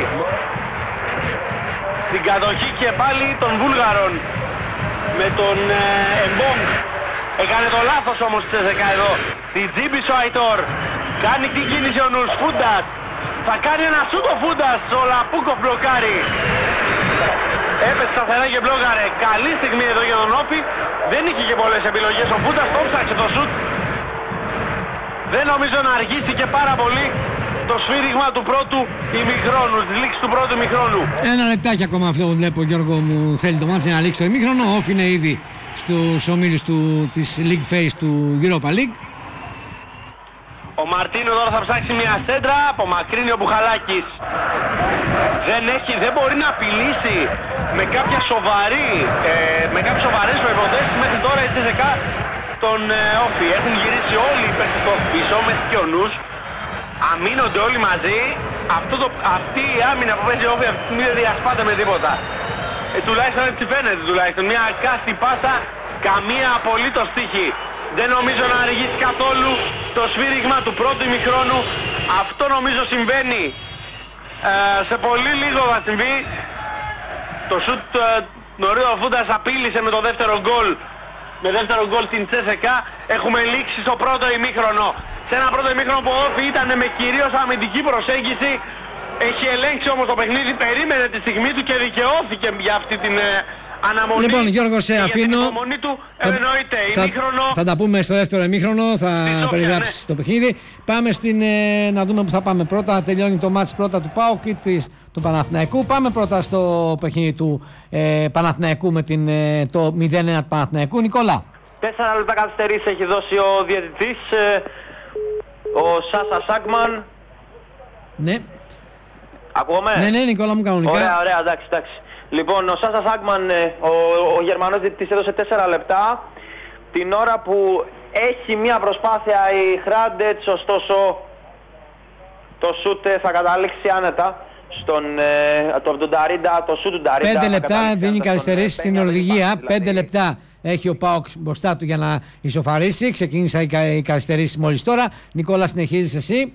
Στην κατοχή και πάλι των Βούλγαρων με τον Εμπόγκ. Έκανε το λάθος όμως της ΕΣΕΚΑ εδώ. Την τζίμπησε ο Αϊτόρ. Κάνει την κίνηση ο Νους. Φούντας. Θα κάνει ένα σούτο Φούντας. Ο Λαπούκοφ μπλοκάρει. Έπεσε σταθερά και μπλόκαρε. Καλή στιγμή εδώ για τον Όφη. Δεν είχε και πολλές επιλογές ο Φούντας. Το ψάξε το σούτ. Δεν νομίζω να αργήσει και πάρα πολύ το σφύριγμα του πρώτου ημιχρόνου, της λήξης του πρώτου ημιχρόνου. Ένα λεπτάκι ακόμα αυτό που βλέπω, Γιώργο μου, θέλει το μάτς να λήξει το ημίχρονο. Ο Όφη είναι ήδη στους ομίλους της League Phase του Europa League. Ο Μαρτίνο τώρα θα ψάξει μια σέντρα, απομακρύνει ο Μπουχαλάκης. Δεν μπορεί να απειλήσει με κάποιες σοβαρές προϋποθέσεις μέχρι τώρα η ΣΕΣΕΚΑ τον Όφη. Έχουν γυρίσει όλοι οι παίκτες του Όφη πίσω, μέχρι και ο Νους. Αμήνονται όλοι μαζί. Αυτή η άμυνα που παίζει ο Όφη αυτή τη στιγμή δεν διασπάται με τίποτα. Τουλάχιστον έτσι φαίνεται τουλάχιστον. Μια κάστη πάσα, καμία απολύτως τύχη. Δεν νομίζω να αργήσει καθόλου το σφύριγμα του πρώτου ημιχρόνου. Αυτό νομίζω συμβαίνει. Σε πολύ λίγο θα συμβεί. Το σουτ νωρίτερα ο Φούντας απείλησε με το δεύτερο γκολ. Με δεύτερο γκολ την ΣΕΣΕΚΑ. Έχουμε λήξει στο πρώτο ημίχρονο. Σε ένα πρώτο ημίχρονο που ο Όφη ήταν με κυρίως αμυντική προσέγγιση. Έχει ελέγξει όμως το παιχνίδι, περίμενε τη στιγμή του και δικαιώθηκε για αυτή την αναμονή. Λοιπόν, Γιώργο, σε αφήνω. Θα τα πούμε στο δεύτερο ημίχρονο, θα περιγράψεις το παιχνίδι. Πάμε να δούμε που θα πάμε πρώτα. Τελειώνει το μάτς πρώτα του ΠΑΟΚ ή του Παναθηναϊκού. Πάμε πρώτα στο παιχνίδι του Παναθηναϊκού με το 0-1 του Παναθηναϊκού. Νικόλα. 4 λεπτά καθυστερήσεις έχει δώσει ο διαιτητής, ο Σάσα Σάκμαν. Ναι. Ακούγομαι? Ναι, Νικόλα μου, κανονικά. Ωραία, εντάξει. Λοιπόν, ο Σάσα Σάκμαν, ο Γερμανός διαιτητής έδωσε 4 λεπτά. Την ώρα που έχει μια προσπάθεια η Χράντετς, ωστόσο το σούτ θα καταλήξει άνετα στον Νταρίντα, το σούτ του Νταρίντα. 5 λεπτά δίνει καθυστερήσεις στην Νορβηγία. 5 λεπτά έχει ο ΠΑΟΚ μπροστά του για να ισοφαρίσει. Ξεκίνησα οι καθυστερήσεις μόλις τώρα. Νικόλα, συνεχίζεις εσύ.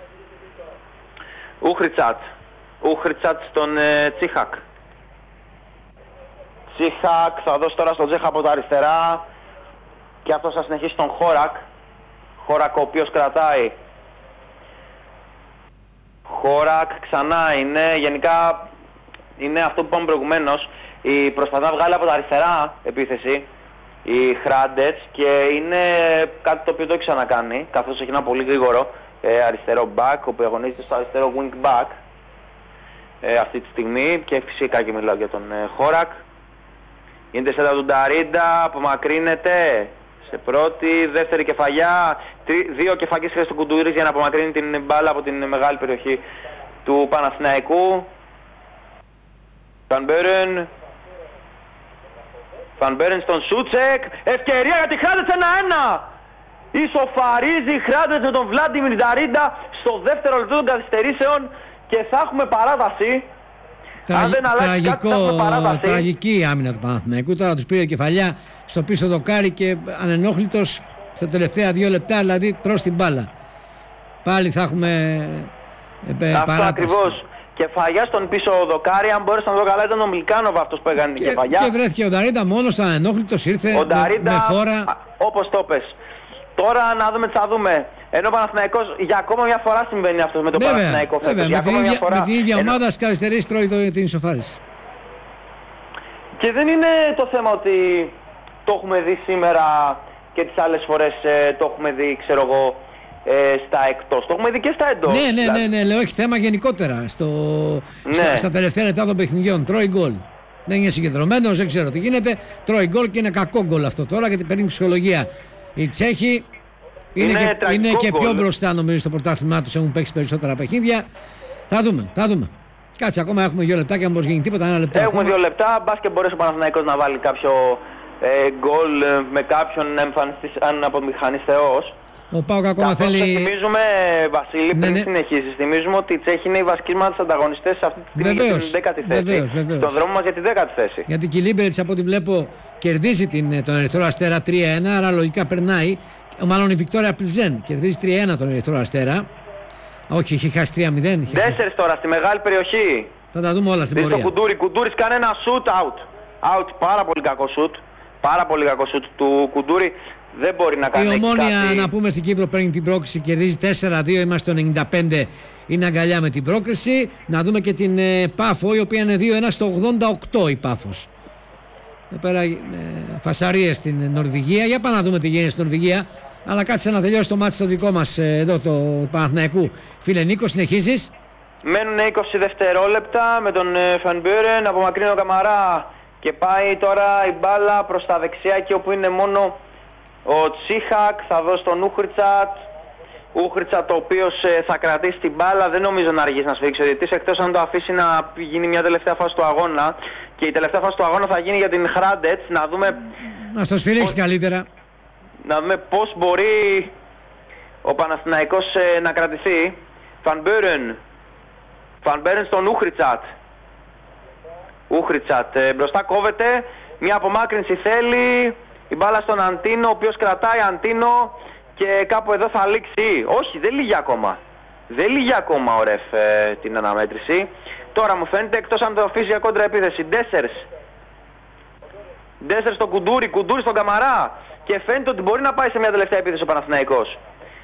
Ούχριτσατ στον Τσίχακ. Τσίχακ θα δώσει τώρα στον Τζέχα από τα αριστερά. Και αυτός θα συνεχίσει στον Χόρακ. Χόρακ ο οποίος κρατάει. Χόρακ ξανά γενικά είναι αυτό που είπαμε προηγουμένως. Προσπαθεί να βγάλει από τα αριστερά επίθεση η Χράντετς και είναι κάτι το οποίο το έχει ξανακάνει, καθώς έχει ένα πολύ γρήγορο αριστερό back, ο οποίος αγωνίζεται στο αριστερό wing back αυτή τη στιγμή, και φυσικά και μιλάω για τον Χόρακ. Γίνεται σέντα του Νταρίντα, απομακρύνεται σε πρώτη, δεύτερη κεφαλιά, 2 κεφαλιές χρειάζεται του Κουντουρής για να απομακρύνει την μπάλα από την μεγάλη περιοχή του Παναθηναϊκού. Φαν Μπέρεν στον Σούτσεκ, ευκαιρία για τη Χράντετς 1-1. Ισοφαρίζει η Χράντετς με τον Βλάντιμιρ Νταρίντα στο δεύτερο λεπτό των καθυστερήσεων και θα έχουμε παράταση. Αν δεν αλλάξει κάτι, θα έχουμε παράταση. Τραγική η άμυνα του Παναθηναϊκού. Τώρα τους πήρε κεφαλιά στο πίσω δοκάρι και ανενόχλητος στα τελευταία 2 λεπτά, δηλαδή τρως την μπάλα. Πάλι θα έχουμε παράταση. Αυτό ακριβώς. Κεφαλιά στον πίσω δοκάρι, αν μπορείς να δω καλά, ήταν ο Μιλκάνοβ αυτός που έκανε την κεφαλιά. Και βρέθηκε ο Νταρίντα μόνος, ήταν ανενόχλητος, ήρθε με φόρα. Όπως το πες. Τώρα να δούμε τι θα δούμε. Ενώ ο Παναθηναϊκός για ακόμα μια φορά συμβαίνει αυτό με τον Παναθηναϊκό φέτος. Με την ίδια ομάδα στις καθυστερήσεις τρώει την ισοφάριση. Και δεν είναι το θέμα ότι το έχουμε δει σήμερα και τις άλλες φορές το έχουμε δει, ξέρω εγώ, στα εκτός. Το έχουμε δει και στα εντός. Ναι, λέω, έχει θέμα γενικότερα στα τελευταία λεπτά των παιχνιδιών. Τρώει γκολ. Δεν είναι συγκεντρωμένος, δεν ξέρω τι γίνεται. Τρώει γκολ και είναι κακό γκολ αυτό τώρα, γιατί παίρνει ψυχολογία. Οι Τσέχοι είναι και πιο μπροστά, νομίζω, στο πρωτάθλημά τους. Έχουν παίξει περισσότερα παιχνίδια. Θα δούμε. Κάτσε, ακόμα έχουμε 2 λεπτά και αν μπορεί γίνει τίποτα, 1 λεπτό. Έχουμε ακόμα. 2 λεπτά. Μπας και μπορέσει ο Παναθηναϊκός να βάλει κάποιο γκολ με κάποιον εμφανιστή, αν απομηχανής θεός. Ο ΠΑΟΚ ακόμα Καθώς θέλει. θυμίζουμε, Βασίλη, πριν συνεχίσεις, θυμίζουμε ότι η Τσέχη είναι οι βασικοί μας ανταγωνιστές σε αυτή τη στιγμή Βεβαίως, στην 10η θέση. βεβαίως. Στον δρόμο μας για τη 10η θέση. Γιατί και η Λίμπερτς από ό,τι βλέπω κερδίζει τον Ερυθρό Αστέρα 3-1, άρα λογικά περνάει. Μάλλον η Βικτόρια Πλιζέν κερδίζει 3-1 τον Ερυθρό Αστέρα. Όχι, είχε χάσει 3-0. 4 τώρα στη μεγάλη περιοχή. Θα τα δούμε όλα στην Δεις το πορεία. Κουντούρης κάνει ένα shoot out. Out, πάρα πολύ κακό shoot. Πάρα πολύ κακό shoot του Κουντούρη. Δεν μπορεί να κάνει Η Ομόνια, κάτι. να πούμε, στην Κύπρο παίρνει την πρόκριση, κερδίζει 4-2. Είμαστε στο 95, είναι αγκαλιά με την πρόκριση. Να δούμε και την Πάφο, η οποία είναι 2-1 στο 88 η Πάφος. Εδώ πέρα φασαρίες στην Νορβηγία. Για πάμε να δούμε τι γίνεται στην Νορβηγία. Αλλά κάτσε να τελειώσει το μάτι το δικό μας εδώ, το Παναθηναϊκού. Φίλε Νίκο, συνεχίζεις. Μένουν 20 δευτερόλεπτα με τον Φανμπέρεν, απομακρύνει ο Καμαρά και πάει τώρα η μπάλα προς τα δεξιά, εκεί όπου είναι μόνο ο Τσίχακ. Θα δώσει τον Ούχριτσατ, ο οποίος θα κρατήσει την μπάλα. Δεν νομίζω να αργήσει να σφίξει ο διαιτητής, εκτός αν το αφήσει να γίνει μια τελευταία φάση του αγώνα. Και η τελευταία φάση του αγώνα θα γίνει για την Χράντετς. Να δούμε, Να στο σφυρίξει καλύτερα. να δούμε πώς μπορεί ο Παναθηναϊκός να κρατηθεί. Φανμπέρεν στον Ούχριτσατ. Μπροστά κόβεται. Μια απομάκρυνση θέλει. Η μπάλα στον Αντίνο, ο οποίος κρατάει Αντίνο και κάπου εδώ θα λήξει. Όχι, δεν λύγει ακόμα. Δεν λύγει ακόμα ο ρεφ την αναμέτρηση. Τώρα μου φαίνεται, εκτός αν το αφήσει για κόντρα επίθεση. Ντέσσερ στον Κουντούρη στον Καμαρά. Και φαίνεται ότι μπορεί να πάει σε μια τελευταία επίθεση ο Παναθηναϊκός.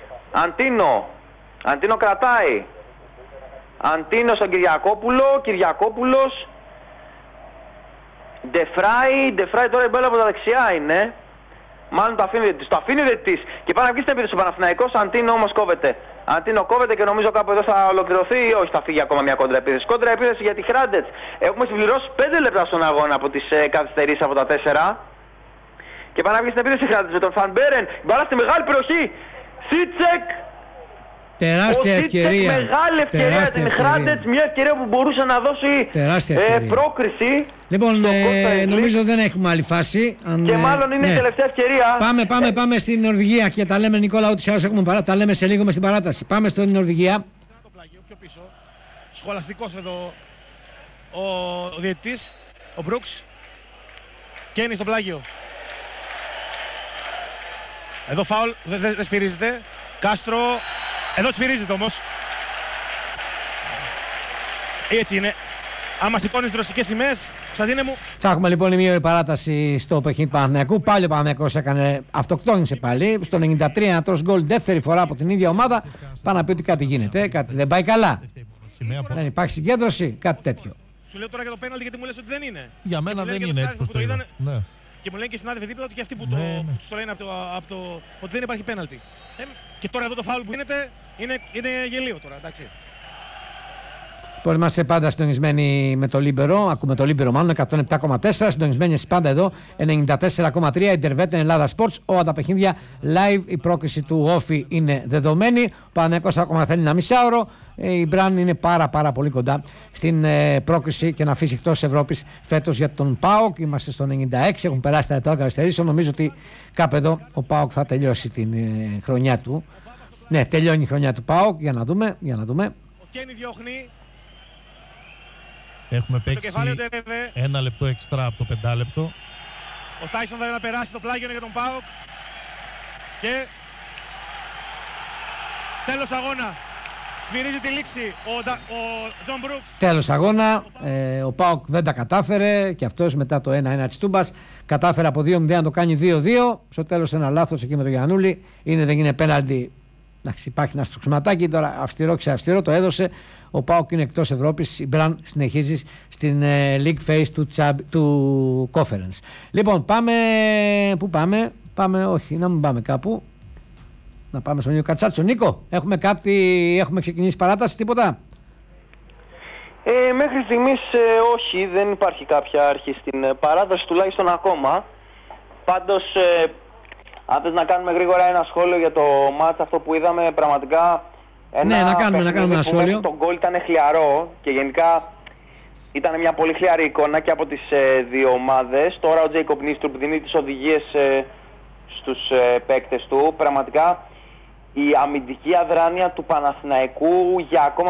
Αντίνο κρατάει. Αντίνο στον Κυριακόπουλος. Ντεφράι τώρα η μπάλα από τα δεξιά είναι. Μάλλον το αφήνει ο διαιτητής. Και πάει να βγει στην επίθεση ο Παναθηναϊκός. Αντίνο όμως κόβεται. Αντίνο κόβεται και νομίζω κάπου εδώ θα ολοκληρωθεί ή όχι, θα φύγει ακόμα μια κόντρα επίθεση. Κόντρα επίθεση για τη Χράντετς. Έχουμε συμπληρώσει 5 λεπτά στον αγώνα από τις καθυστερήσεις από τα 4. Και πάει να βγει στην επίθεση η Χράντετς με τον Φανμπέρεν. Μπάλα στη μεγάλη περιοχή. Σίτσεκ. Τεράστια ευκαιρία. Μεγάλη ευκαιρία για την Χράντετς. Μια ευκαιρία που μπορούσε να δώσει πρόκριση. Λοιπόν, νομίζω δεν έχουμε άλλη φάση. Και μάλλον είναι η τελευταία ευκαιρία. Πάμε στην Νορβηγία και τα λέμε, Νικόλα, ό,τι άλλως έχουμε τα λέμε σε λίγο μες στην παράταση. Πάμε στην Νορβηγία. Το πλάγιο πιο πίσω. Σχολαστικός εδώ ο διαιτητής, ο Μπρούξ. Καίνει στο πλάγιο. Εδώ φάουλ, δεν σφυρίζεται. Κάστρο, εδώ σφυρίζεται όμως. Έτσι είναι. Άμα σηκώνεις τις ρωσικές σημαίες, Κωνσταντίνε μου. Θα έχουμε λοιπόν μια παράταση στο παιχνίδι του Παναθηναϊκού. Πάλι ο Παναθηναϊκός αυτοκτόνησε πάλι. Στο 93 ένα τρως γκολ δεύτερη φορά από την ίδια ομάδα. Πάει να πει ότι κάτι γίνεται, κάτι δεν πάει καλά. Δεν υπάρχει συγκέντρωση, κάτι τέτοιο. Σου λέω τώρα για το πέναλτι γιατί μου λες ότι δεν είναι. Για μένα δεν είναι έτσι που το είδα. Και μου λένε και οι συνάδελφοι δίπλα ότι και αυτοί που τους το λένε ότι δεν υπάρχει πέναλτι. Και τώρα εδώ το φάουλ που γίνεται είναι γελίο τώρα, εντάξει. Λοιπόν, είμαστε πάντα συντονισμένοι με το Λίμπερο. Ακούμε το Λίμπερο, μάλλον 107,4. Συντονισμένοι πάντα εδώ 94,3. Ιντερβέτ Ελλάδα Sports. Όλα τα παιχνίδια live. Η πρόκριση του Όφη είναι δεδομένη. Ο Παναθηναϊκός ακόμα θέλει ένα μισάωρο. Η Μπραν είναι πάρα πολύ κοντά στην πρόκριση και να αφήσει εκτός Ευρώπης φέτος για τον ΠΑΟΚ. Είμαστε στο 96. Έχουν περάσει τα λεπτά καθυστερήσεων. Νομίζω ότι κάπου εδώ ο ΠΑΟΚ θα τελειώσει την χρονιά του. Ναι, τελειώνει η χρονιά του ΠΑΟΚ. Για να δούμε. Ο Κένι διώχνει. Έχουμε παίξει 1 λεπτό εξτρά από το 5 λεπτό. Ο Τάισον θα να περάσει το πλάγιο για τον ΠΑΟΚ. Και τέλος αγώνα. Σφυρίζει τη λήξη ο Τζον Μπρούξ. Τέλος αγώνα. Ο ΠΑΟΚ δεν τα κατάφερε και αυτός μετά το 1-1 της Τούμπας κατάφερε από 2-0 να το κάνει 2-2. Στο τέλος ένα λάθος εκεί με τον Γιαννούλη. Δεν είναι πέναλτι. Εντάξει, υπάρχει ένα στοξματάκι τώρα, αυστηρό ξεαυστηρό, το έδωσε. Ο ΠΑΟΚ είναι εκτός Ευρώπης. Η Μπραν συνεχίζει στην League Phase του Conference. Λοιπόν, πάμε. Πού πάμε? Όχι, να μην πάμε κάπου. Να πάμε στον Νίκο Κατσάτσο. Νίκο, έχουμε ξεκινήσει παράταση, τίποτα? Μέχρι στιγμής όχι, δεν υπάρχει κάποια αρχή στην παράταση, τουλάχιστον ακόμα. Πάντως, αν θες να κάνουμε γρήγορα ένα σχόλιο για το μάτς αυτό που είδαμε, πραγματικά να κάνουμε ένα σχόλιο. Το γκολ ήταν χλιαρό και γενικά ήταν μια πολύ χλιαρή εικόνα και από τις δύο ομάδες. Τώρα ο Τζέικοπ Νίστρουπ δίνει τις οδηγίες στους παίκτες του. Πραγματικά η αμυντική αδράνεια του Παναθηναϊκού για ακόμα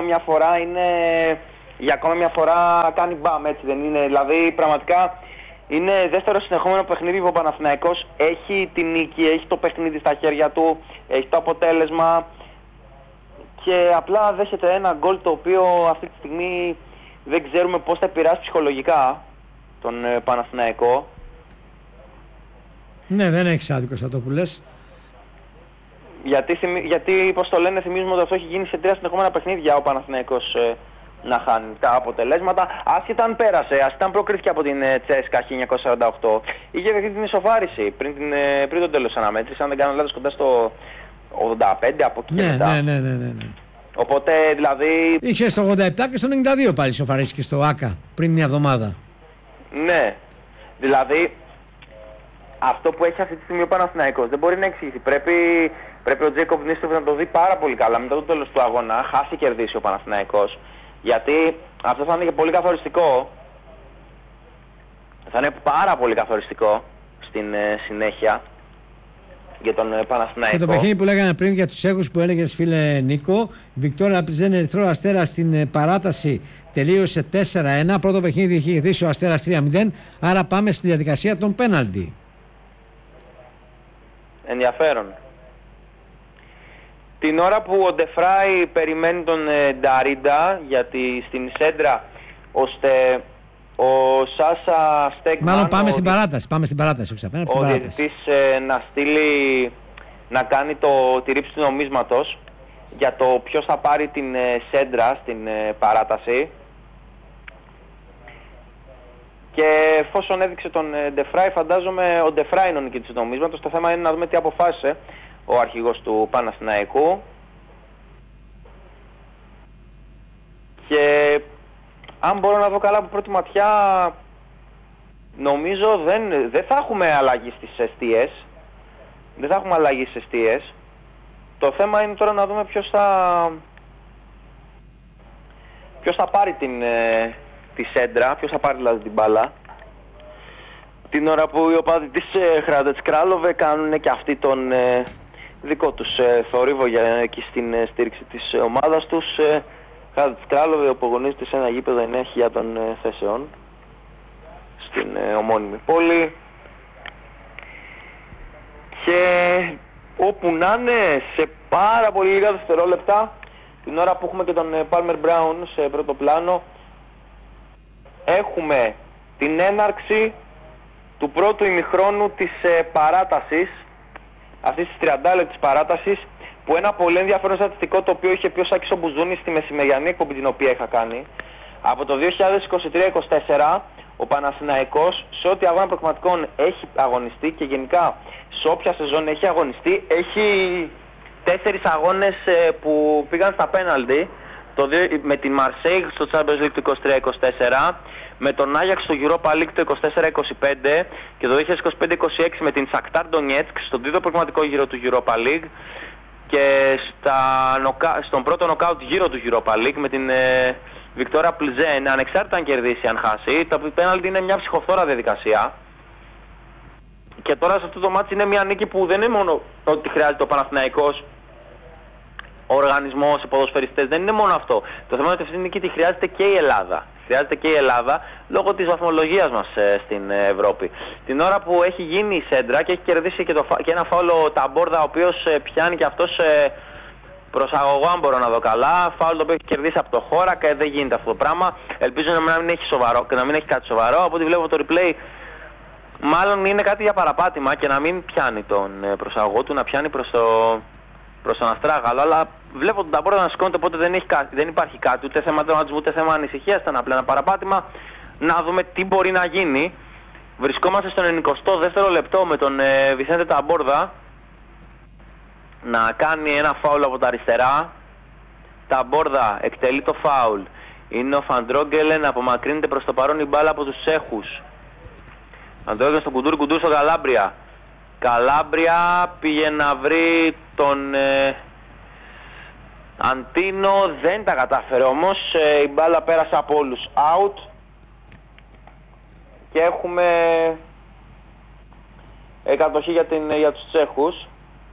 μια φορά κάνει μπαμ, έτσι δεν είναι? Δηλαδή πραγματικά είναι δεύτερο συνεχόμενο παιχνίδι που ο Παναθηναϊκός έχει τη νίκη, έχει το παιχνίδι στα χέρια του, έχει το αποτέλεσμα και απλά δέχεται ένα γκολ το οποίο αυτή τη στιγμή δεν ξέρουμε πώς θα επηρεάσει ψυχολογικά τον Παναθηναϊκό. Ναι, δεν έχεις άδικο σε αυτό που λες. Γιατί πώς το λένε, θυμίζουμε ότι αυτό έχει γίνει σε 3 συνεχόμενα παιχνίδια ο Παναθηναϊκός να χάνει τα αποτελέσματα. Άσχετα αν πέρασε, άσχετα αν προκρίθηκε από την Τσέσκα 1948, είχε δεχτεί την ισοφάριση πριν το τέλος της αναμέτρησης, αν δεν κάνω λάθος, κοντά στο 85 από εκεί και μετά. Ναι. Οπότε δηλαδή... Είχε στο 87 και στο 92 πάλι ισοφαρίσει και στο ΆΚΑ πριν μια εβδομάδα. Ναι, δηλαδή αυτό που έχει αυτή τη στιγμή ο Παναθηναϊκός δεν μπορεί να εξηγηθεί. Πρέπει ο Τζέικοπ Νίστρουπ να το δει πάρα πολύ καλά μετά το τέλος του αγώνα. Χάσει κερδίσει ο Παναθηναϊκός. Γιατί αυτό θα είναι και πολύ καθοριστικό. Θα είναι πάρα πολύ καθοριστικό στην συνέχεια για τον Παναθηναϊκό. Και το παιχνίδι που λέγανε πριν για τους έχους που έλεγες, φίλε Νίκο, η Βικτόρια Πλιζέν Ερυθρό Αστέρα στην παράταση τελείωσε 4-1. Πρώτο παιχνίδι είχε κερδίσει ο Αστέρας 3-0. Άρα πάμε στη διαδικασία των πέναλτι. Ενδιαφέρον. Την ώρα που ο Ντεφράι περιμένει τον Νταρίντα, γιατί στην σέντρα ώστε ο Σάσα Στέκμαν... Μάλλον πάμε στην παράταση. Ο διαιτητής να στείλει, να κάνει τη ρήψη του νομίσματος για το ποιος θα πάρει την σέντρα στην παράταση. Και εφόσον έδειξε τον Ντεφράι, φαντάζομαι ο Ντεφράι είναι ο νικητής του νομίσματος. Το θέμα είναι να δούμε τι αποφάσισε ο αρχηγός του Παναθηναϊκού. Και αν μπορώ να δω καλά από πρώτη ματιά, νομίζω δεν θα έχουμε αλλαγή στις εστίες. Δεν θα έχουμε αλλαγή στις εστίες. Το θέμα είναι τώρα να δούμε ποιος θα πάρει τη σέντρα, ποιος θα πάρει δηλαδή την μπάλα. Την ώρα που οι οπαδοί της Hrádec Králové κάνουν και αυτοί τον δικό τους θορύβο εκεί στην στήριξη της ομάδας τους. Hrádec Králové που αγωνίζεται σε ένα γήπεδο 9.000 θέσεων στην ομώνυμη πόλη. Και όπου να είναι, σε πάρα πολύ λίγα δευτερόλεπτα, την ώρα που έχουμε και τον Palmer Brown σε πρώτο πλάνο, έχουμε την έναρξη του πρώτου ημιχρόνου της παράτασης, αυτής της 30 λεπτής παράτασης, που ένα πολύ ενδιαφέρον στατιστικό το οποίο είχε πει ο Σάκης ο Μπουζούνης στη μεσημεριανή εκπομπή την οποία είχα κάνει. Από το 2023-24 ο Παναθηναϊκός σε ό,τι αγώνα προκριματικών έχει αγωνιστεί και γενικά σε όποια σεζόν έχει αγωνιστεί, έχει 4 αγώνες που πήγαν στα πέναλτι, με την Marseille στο Champions League του 23-24, με τον Άγιαξ στο Europa League το 24-25 και το 2025-26 με την Shakhtar Donetsk στον τρίτο προκριματικό γύρο του Europa League και στον πρώτο νοκάουτ γύρο του Europa League με την Βικτόρια Πλιζέν, ανεξάρτητα αν κερδίσει αν χάσει. Το πέναλτι είναι μια ψυχοφθόρα διαδικασία. Και τώρα σε αυτό το μάτι είναι μια νίκη που δεν είναι μόνο ότι χρειάζεται ο Παναθηναϊκός, ο οργανισμός, οι ποδοσφαιριστές, δεν είναι μόνο αυτό. Το θέμα είναι ότι αυτή τη νίκη τη χρειάζεται και η Ελλάδα. Χρειάζεται και η Ελλάδα λόγω της βαθμολογίας μας στην Ευρώπη. Την ώρα που έχει γίνει η σέντρα και έχει κερδίσει και ένα φάουλο Ταμπόρδα, ο οποίος πιάνει και αυτός προσαγωγό, αν μπορώ να δω καλά. Φάουλο το οποίο έχει κερδίσει από το χώρα και δεν γίνεται αυτό το πράγμα. Ελπίζω να μην έχει κάτι σοβαρό. Από ό,τι βλέπω το replay, μάλλον είναι κάτι για παραπάτημα και να μην πιάνει τον προσαγωγό του, να πιάνει προς τον αστράγαλο. Αλλά βλέπω τον Ταμπόρδα να σηκώνεται, οπότε δεν υπάρχει κάτι, ούτε θέμα τραυματισμού, ούτε θέμα ανησυχίας. Ήταν απλά ένα παραπάτημα. Να δούμε τι μπορεί να γίνει. Βρισκόμαστε στον 92ο λεπτό με τον Βισέντε Ταμπόρδα να κάνει ένα φάουλ από τα αριστερά. Ταμπόρδα εκτελεί το φάουλ. Είναι ο Φαντρόγκελεν, απομακρύνεται προς το παρόν η μπάλα από τους Τσέχους. Φαντρόγκελεν στον Κουντούρ στον Καλάμπρια. Καλάμπρια πήγε να βρει τον Αντίνο, δεν τα κατάφερε όμως. Η μπάλα πέρασε από όλους out και έχουμε κατοχή για τους Τσέχους.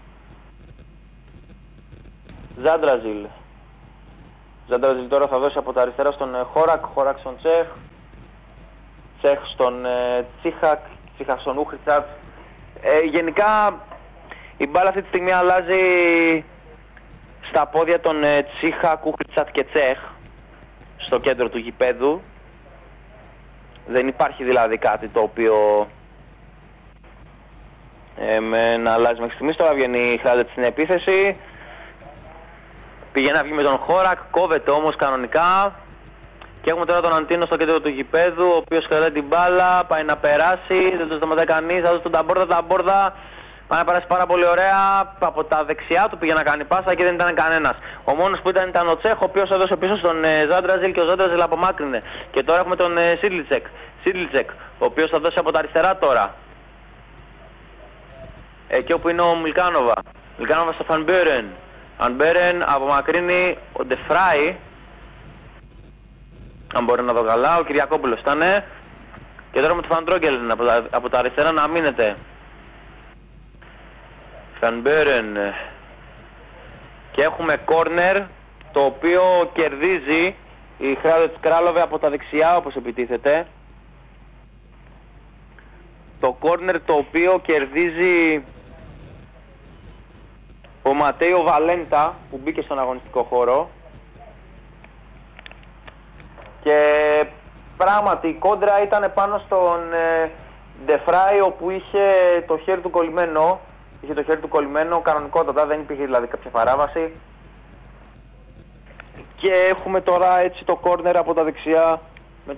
Ζάντραζιλ. Ζάντραζιλ τώρα θα δώσει από τα αριστερά στον Χόρακ, Χόρακ στον Τσέχ, Τσέχ στον Τσίχακ, Τσίχακ στον Ούχριτσατ. Γενικά η μπάλα αυτή τη στιγμή αλλάζει στα πόδια των Τσίχακ, Ούχριτσατ και Τσέχ στο κέντρο του γηπέδου. Δεν υπάρχει δηλαδή κάτι το οποίο να αλλάζει μέχρι στιγμής. Τώρα βγαίνει η Χράντετ στην επίθεση. Πήγε να βγει με τον Χόρακ, κόβεται όμως κανονικά. Και έχουμε τώρα τον Αντίνο στο κέντρο του γηπέδου, ο οποίος κρατάει την μπάλα, πάει να περάσει, δεν το σταματάει κανείς, θα δώσει τον Ταμπόρδα, πάει να περάσει πάρα πολύ ωραία. Από τα δεξιά του πήγε να κάνει πάσα και δεν ήταν κανένας. Ο μόνος που ήταν ο Τσέχ, ο οποίος έδωσε πίσω στον Ζάντραζιλ και ο Ζάντραζιλ απομάκρυνε. Και τώρα έχουμε τον Σίτλιτσεκ, ο οποίος θα δώσει από τα αριστερά τώρα. Εκεί όπου είναι ο Μιλκάνοβα στο Φανμπέρεν. Φανμπέρεν απομακρύνει ο Ντεφράι. Αν μπορεί να δω καλά, ο Κυριακόπουλος ήταν. Και τώρα με τον Φαντρόγκελεν από τα αριστερά να μείνετε. Φανμπέρεν. Και έχουμε κόρνερ, το οποίο κερδίζει η Χράντετ Κράλοβε από τα δεξιά, όπως επιτίθεται. Το κόρνερ το οποίο κερδίζει ο Ματέιο Βαλέντα, που μπήκε στον αγωνιστικό χώρο. Και πράγματι η κόντρα ήταν πάνω στον Ντεφράι, όπου είχε το χέρι του κολλημένο. Είχε το χέρι του κολλημένο κανονικότατα, δεν υπήρχε δηλαδή κάποια παράβαση. Και έχουμε τώρα έτσι το κόρνερ από τα δεξιά με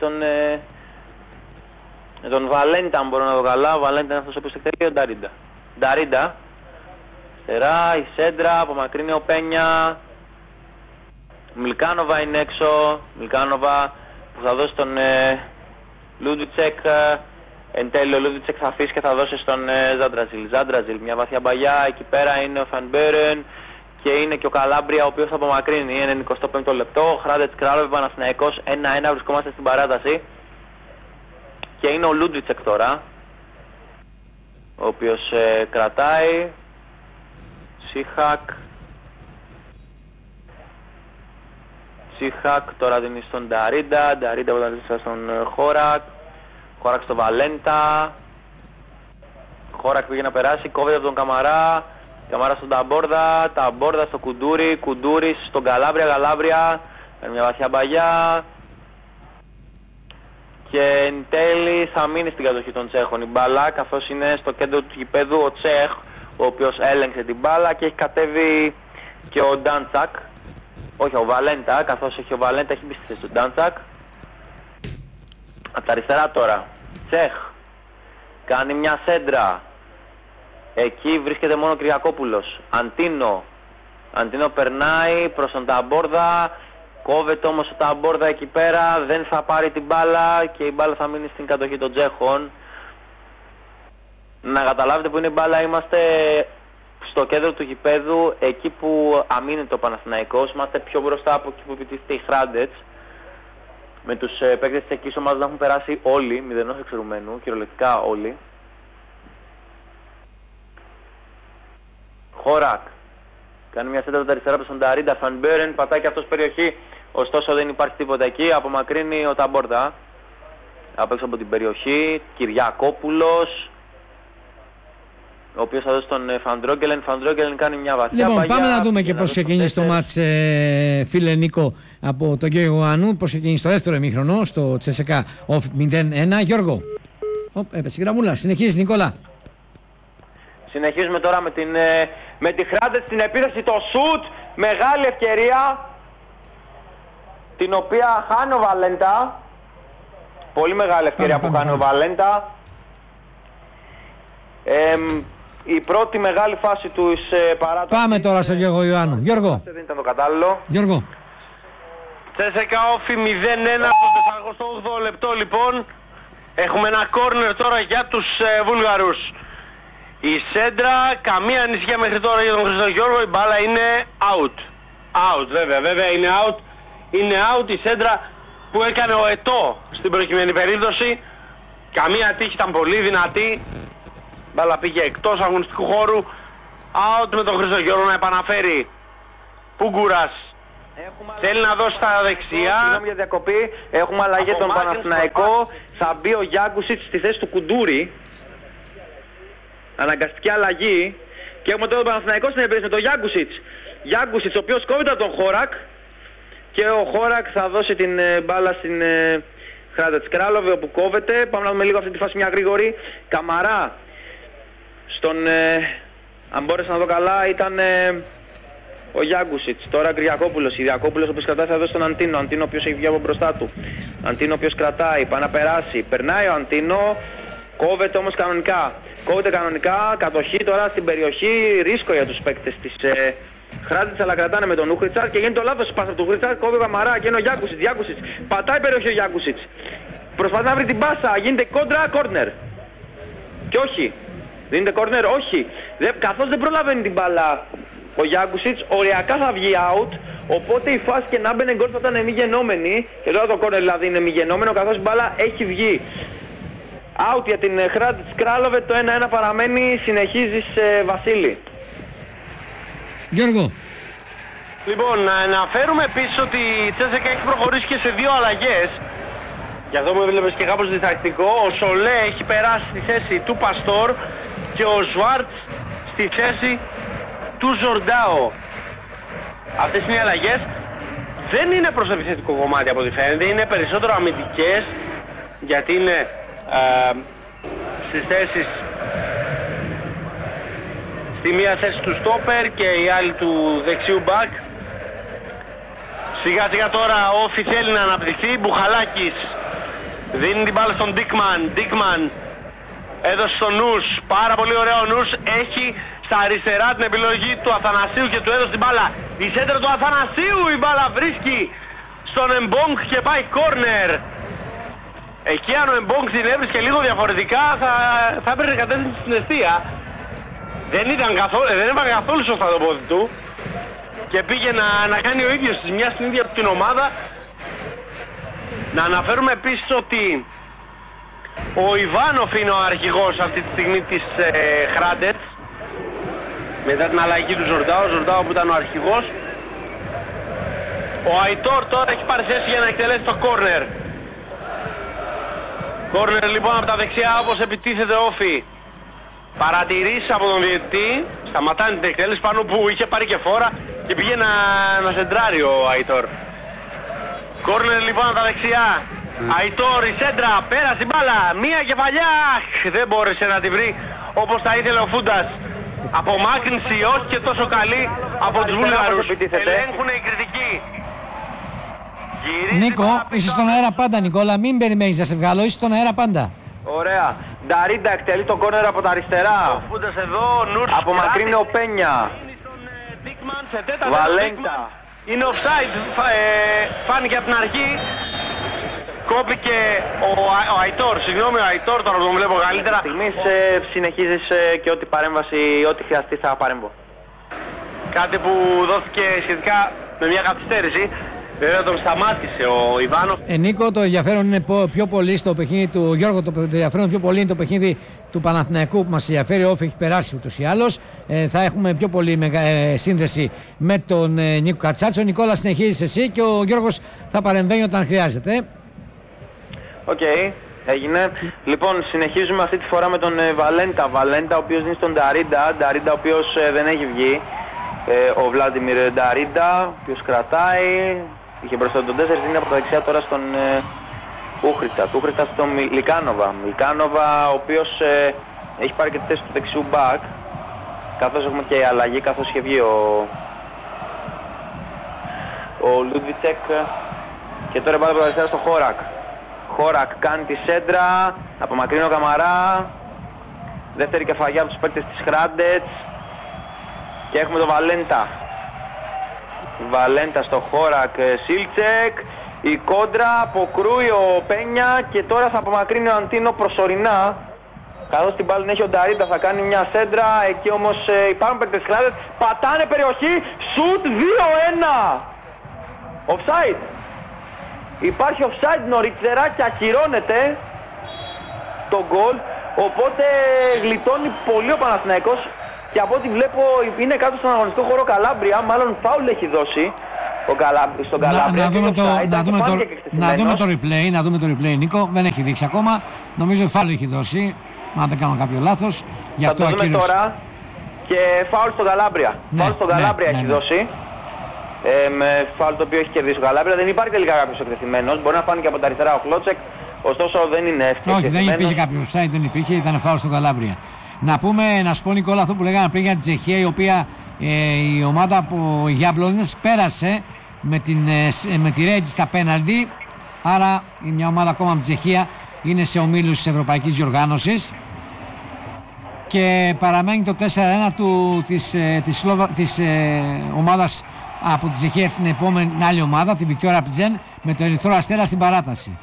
τον Βαλέντα, αν μπορώ να δω καλά. Ο Βαλέντα είναι αυτός ο οποίος εκτελεί, ο Νταρίντα. Στερά, η σέντρα, απομακρύνει ο Πένια. Μιλκάνοβα είναι έξω. Μιλκάνοβα που θα δώσει τον Λούντβιτσεκ. Εν τέλει ο Λούντβιτσεκ θα αφήσει και θα δώσει στον Ζάντραζιλ. Μια βαθιά μπαγιά, εκεί πέρα είναι ο Φανμπέρεν και είναι και ο Καλάμπρια, ο οποίος θα απομακρύνει. Είναι 25ο λεπτό. Χράντετ Κράλοβε, Παναθηναϊκός 1-1, βρισκόμαστε στην παράταση. Και είναι ο Λούντβιτσεκ τώρα, ο οποίος κρατάει. Τσίχακ τώρα δίνει στον Νταρίντα από τα αριστερά στον Χόρακ στον Βαλέντα. Χόρακ πήγε να περάσει, κόβεται από τον Καμαρά στον Ταμπόρδα στο Κουντούρης στον Καλάμπρια, παίρνει μια βαθιά μπαγιά και εν τέλει θα μείνει στην κατοχή των Τσέχων η μπάλα, καθώς είναι στο κέντρο του γηπέδου ο Τσέχ, ο οποίος έλεγξε την μπάλα και έχει κατέβει και ο Ντάντσακ. Όχι, ο Βαλέντα, καθώς έχει ο Βαλέντα έχει μπει στη θέση του Ντάντσακ. Από τα αριστερά τώρα, Τσέχ, κάνει μια σέντρα. Εκεί βρίσκεται μόνο ο Κυριακόπουλος. Αντίνο περνάει προς τον Ταμπόρδα. Κόβεται όμως ο Ταμπόρδα εκεί πέρα, δεν θα πάρει την μπάλα και η μπάλα θα μείνει στην κατοχή των Τσέχων. Να καταλάβετε που είναι η μπάλα, είμαστε στο κέντρο του γηπέδου, εκεί που αμήνεται ο Παναθηναϊκός. Είμαστε πιο μπροστά από εκεί που επιτίθεται η Χράντετς. Με τους παίκτες της εκείς ομάδας να έχουν περάσει όλοι, μηδενός εξαιρουμένου, κυριολεκτικά όλοι. Χόρακ κάνει μια σέντρα τα αριστερά στον Νταρίντα. Φανμπέρεν πατάει και αυτός περιοχή, ωστόσο δεν υπάρχει τίποτα εκεί. Απομακρύνει ο Ταμπόρδα απ' έξω από την περιοχή. Κυριακόπουλος, ο οποίος θα δώσει τον Φαντρόγκελεν. Φαντρόγκελεν κάνει μια βαθιά μπαγιά. Λοιπόν, πάμε να δούμε και πώς ξεκινήσει το μάτς, φίλε Νίκο, από τον Γιώργο Ιωάννου. Πώς ξεκινήσει το δεύτερο ημίχρονο στο Τσεσεκά ΟΦ 0-1. Γιώργο. Έπεσε η γραμμούλα. Συνεχίζει, Νικόλα. Συνεχίζουμε τώρα με τη Χράντετ στην επίθεση, το σουτ. Μεγάλη ευκαιρία, την οποία χάνει ο Βαλέντα. Πολύ μεγάλη ευκαιρία που χάνει ο Βαλέντα. Η πρώτη μεγάλη φάση του παράτασης. Πάμε τώρα στον Γιώργο Ιωάννου. Γιώργο. Δεν ήταν το κατάλληλο. Γιώργο. Τσέσεκα όφι 0-1 στο 48ο λεπτό λοιπόν. Έχουμε ένα κόρνερ τώρα για τους Βούλγαρους. Η σέντρα, καμία ανησυχία μέχρι τώρα για τον Χριστογιώργο, η μπάλα είναι out. Out, βέβαια είναι out. Είναι out η σέντρα που έκανε ο Ετώ στην προκειμένη περίπτωση. Καμία τύχη, ήταν πολύ δυνατή. Μπάλα πήγε εκτός αγωνιστικού χώρου. Out με τον Χρυσογιώργο να επαναφέρει. Πούγκουρας θέλει να δώσει στα δεξιά. Συγγνώμη για διακοπή. Έχουμε αλλαγή Από τον Μάκης, Παναθηναϊκό. Θα μπει ο Γιάνκουσιτς στη θέση του Κουντούρη. Αναγκαστική αλλαγή. Και έχουμε τώρα τον Παναθηναϊκό στην επίθεση με τον Γιάνκουσιτς. Γιάνκουσιτς, ο οποίος κόβεται από τον Χόρακ. Και ο Χόρακ θα δώσει την μπάλα στην Χράντετς Κράλοβε όπου κόβεται. Πάμε να δούμε λίγο αυτή τη φάση μια γρήγορη. Καμαρά στον... αν μπόρεσα να δω καλά ήταν ο Γιάνκουσιτς. Τώρα Γκριακόπουλος. Γκριακόπουλος ο οποίος κρατάει θα δώσει στον Αντίνο. Αντίνο ο οποίος έχει βγει από μπροστά του. Αντίνο ο οποίος κρατάει, πάει να περάσει. Περνάει ο Αντίνο. Κόβεται όμως κανονικά. Κόβεται κανονικά. Κατοχή τώρα στην περιοχή. Ρίσκο για τους παίκτες της Χράντιτς, αλλά κρατάνε με τον Ούχριτσαρ και γίνεται το λάθος πάσα του Ούχριτσαρ. Κόβει ο Καμαρά και είναι ο Γιάνκουσιτς. Γιάνκουσιτς πατάει περιοχή ο Γιάνκουσιτς. Προσπαθεί να βρει την πάσα. Γίνεται κόντρα, κόρνερ. Και όχι. Δίνεται κόρνερ, όχι. Καθώς δεν προλαβαίνει την μπάλα ο Γιάνκουσιτς, οριακά θα βγει out. Οπότε η φάση και να μπαινε γκολ θα ήταν μη γενόμενη. Και τώρα το κόρνερ δηλαδή είναι μη γενόμενο, καθώς η μπάλα έχει βγει. Out για την Χράντιτς Κράλοβε, το 1-1 παραμένει. Συνεχίζεις Βασίλη. Γιώργο. Λοιπόν, να αναφέρουμε επίσης ότι η Τσέσσεκα έχει προχωρήσει και σε 2 αλλαγές. Γι' αυτό μου έβλεπες και κάπως διστακτικό. Ο Σολέ έχει περάσει στη θέση του Παστόρ και ο Σβάρτς στη θέση του Ζορντάο. Αυτές είναι οι αλλαγές. Δεν είναι προς επιθετικό κομμάτι από ό,τι φαίνεται, είναι περισσότερο αμυντικές, γιατί είναι στις θέσεις, στη μία θέση του στόπερ και η άλλη του δεξιού μπακ. Σιγά σιγά τώρα ο Όφη θέλει να αναπτυχθεί. Μπουχαλάκης δίνει την μπάλα στον Ντίκμαν. Έδωσε στον Νους. Πάρα πολύ ωραίο ο Νους. Έχει στα αριστερά την επιλογή του Αθανασίου και του έδωσε την μπάλα. Η σέντρα του Αθανασίου, η μπάλα βρίσκει στον Εμπόγκ και πάει κόρνερ. Εκεί αν ο Εμπόγκ την έβρισκε λίγο διαφορετικά θα έπαιρνε κατεύθυνση στην αιστεία. Δεν έβαλε καθόλου σωστά το πόδι του. Και πήγε να κάνει ο ίδιος της μια στην ίδια την ομάδα. Να αναφέρουμε επίσης ότι ο Ιβάνοφ είναι ο αρχηγός αυτή τη στιγμή της Χράντετς. Μετά την αλλαγή του Ζορντάο, Ζορντάο που ήταν ο αρχηγός. Ο Αϊτόρ τώρα έχει πάρει θέση για να εκτελέσει το κόρνερ. Κόρνερ λοιπόν από τα δεξιά, όπως επιτίθεται ο Όφη. Παρατηρήσει από τον διαιτητή, σταματάνε την εκτέλεση πάνω που είχε πάρει και φόρα και πήγε να σεντράρει ο Αϊτόρ. Κόρνερ λοιπόν από τα δεξιά. Αϊτόρ, η σέντρα, πέρασε η μπάλα, μία κεφαλιά, δεν μπόρεσε να τη βρει όπως τα ήθελε ο Φούντας. Απομάκρυνση όχι και τόσο καλή από τους Βούλγαρους. Ελέγχουν οι κριτικοί. Νίκο, είσαι στον αέρα πάντα Νικόλα, μην περιμένεις να σε βγάλω, είσαι στον αέρα πάντα. Ωραία. Νταρίντα εκτελεί το κόρνερ από τα αριστερά. Ο Φούντας εδώ, Νούρς. Απομακρύνει ο Πένια. Βαλέντα. Είναι offside, φάνηκε από την αρχή. Κόπηκε ο Αϊτόρ, συγγνώμη ο Αϊτόρ, τώρα τον βλέπω καλύτερα. Στιγμής συνεχίζεις και ό,τι παρέμβαση, ό,τι χρειαστεί θα παρέμβω. Κάτι που δόθηκε σχετικά με μια καθυστέρηση. Βέβαια τον σταμάτησε ο Ιβάνο. Νίκο, το ενδιαφέρον είναι πιο πολύ στο παιχνίδι του Γιώργο, το ενδιαφέρον πιο πολύ είναι το παιχνίδι του Παναθηναϊκού που μας ενδιαφέρει. Ο Όφη έχει περάσει ούτως ή άλλως. Θα έχουμε πιο πολύ σύνδεση με τον Νίκο Κατσάτσο. Ο Νικόλα συνεχίζεις εσύ και ο Γιώργος θα παρεμβαίνει όταν χρειάζεται. Οκ, έγινε. Λοιπόν, συνεχίζουμε αυτή τη φορά με τον Βαλέντα. Βαλέντα, ο οποίος δίνει στον Νταρίντα. Νταρίντα, ο οποίος δεν έχει βγει. Ο Βλάντιμιρ Νταρίντα, ο οποίος κρατάει. Είχε μπροστά τον 4, δίνει από τα δεξιά τώρα στον Ούχριτα. Του Ούχριτα στον Μιλικάνοβα. Μιλικάνοβα, ο οποίος έχει πάρει και τη θέση του δεξιού μπακ. Καθώς έχουμε και αλλαγή, καθώς είχε βγει ο Λούντβιτσεκ. Και τώρα πάει από τα δεξιά στο Χόρακ. Χόρακ κάνει τη σέντρα, απομακρύνει ο Καμαρά. Δεύτερη κεφαγιά από τους παίκτες της Χράντετς. Και έχουμε τον Βαλέντα. Βαλέντα στο Χόρακ, Σίλτσεκ. Η κόντρα, αποκρούει ο Πένια και τώρα θα απομακρύνει ο Αντίνο προσωρινά. Καθώς την μπάλα έχει ο Νταρίντα, θα κάνει μια σέντρα. Εκεί όμως υπάρχουν παίκτες της Χράντετς. Πατάνε περιοχή, σουτ 2-1. Offside. Υπάρχει offside νωρίτερα και ακυρώνεται. το γκολ, οπότε γλιτώνει πολύ ο Παναθηναϊκός και από ό,τι βλέπω είναι κάτω στον αγωνιστικό χώρο Καλάμπρια, μάλλον φάουλ έχει δώσει στον Καλάμπρια. Να δούμε το replay, Νίκο, δεν έχει δείξει ακόμα, νομίζω φάουλ έχει δώσει, αν δεν κάνω κάποιο λάθος. Θα το δούμε τώρα και φάουλ στον Καλάμπρια. Φάουλ στον Καλάμπρια έχει δώσει. Με φάουλ το οποίο έχει κερδίσει ο Καλάμπρια. Δεν υπάρχει τελικά κάποιος εκτεθειμένος. Μπορεί να φάνηκε από τα αριστερά ο Κλότσεκ, ωστόσο δεν είναι εκτεθειμένος. Όχι, δεν υπήρχε κάποιο offside, δεν υπήρχε, ήταν φάουλ στον Καλάμπρια. Να σου πω, Νικόλα, αυτό που λέγαμε πριν για την Τσεχία, η οποία η ομάδα από Γιάμπλονες πέρασε με τη Ρέτζη στα πέναλτι. Άρα μια ομάδα ακόμα από την Τσεχία είναι σε ομίλους της Ευρωπαϊκής Διοργάνωσης. Και παραμένει το 4-1 της ομάδας από την Τσεχία την επόμενη άλλη ομάδα, τη Βικτόρια Πλιτζέν, με το Ερυθρό Αστέρα στην παράταση.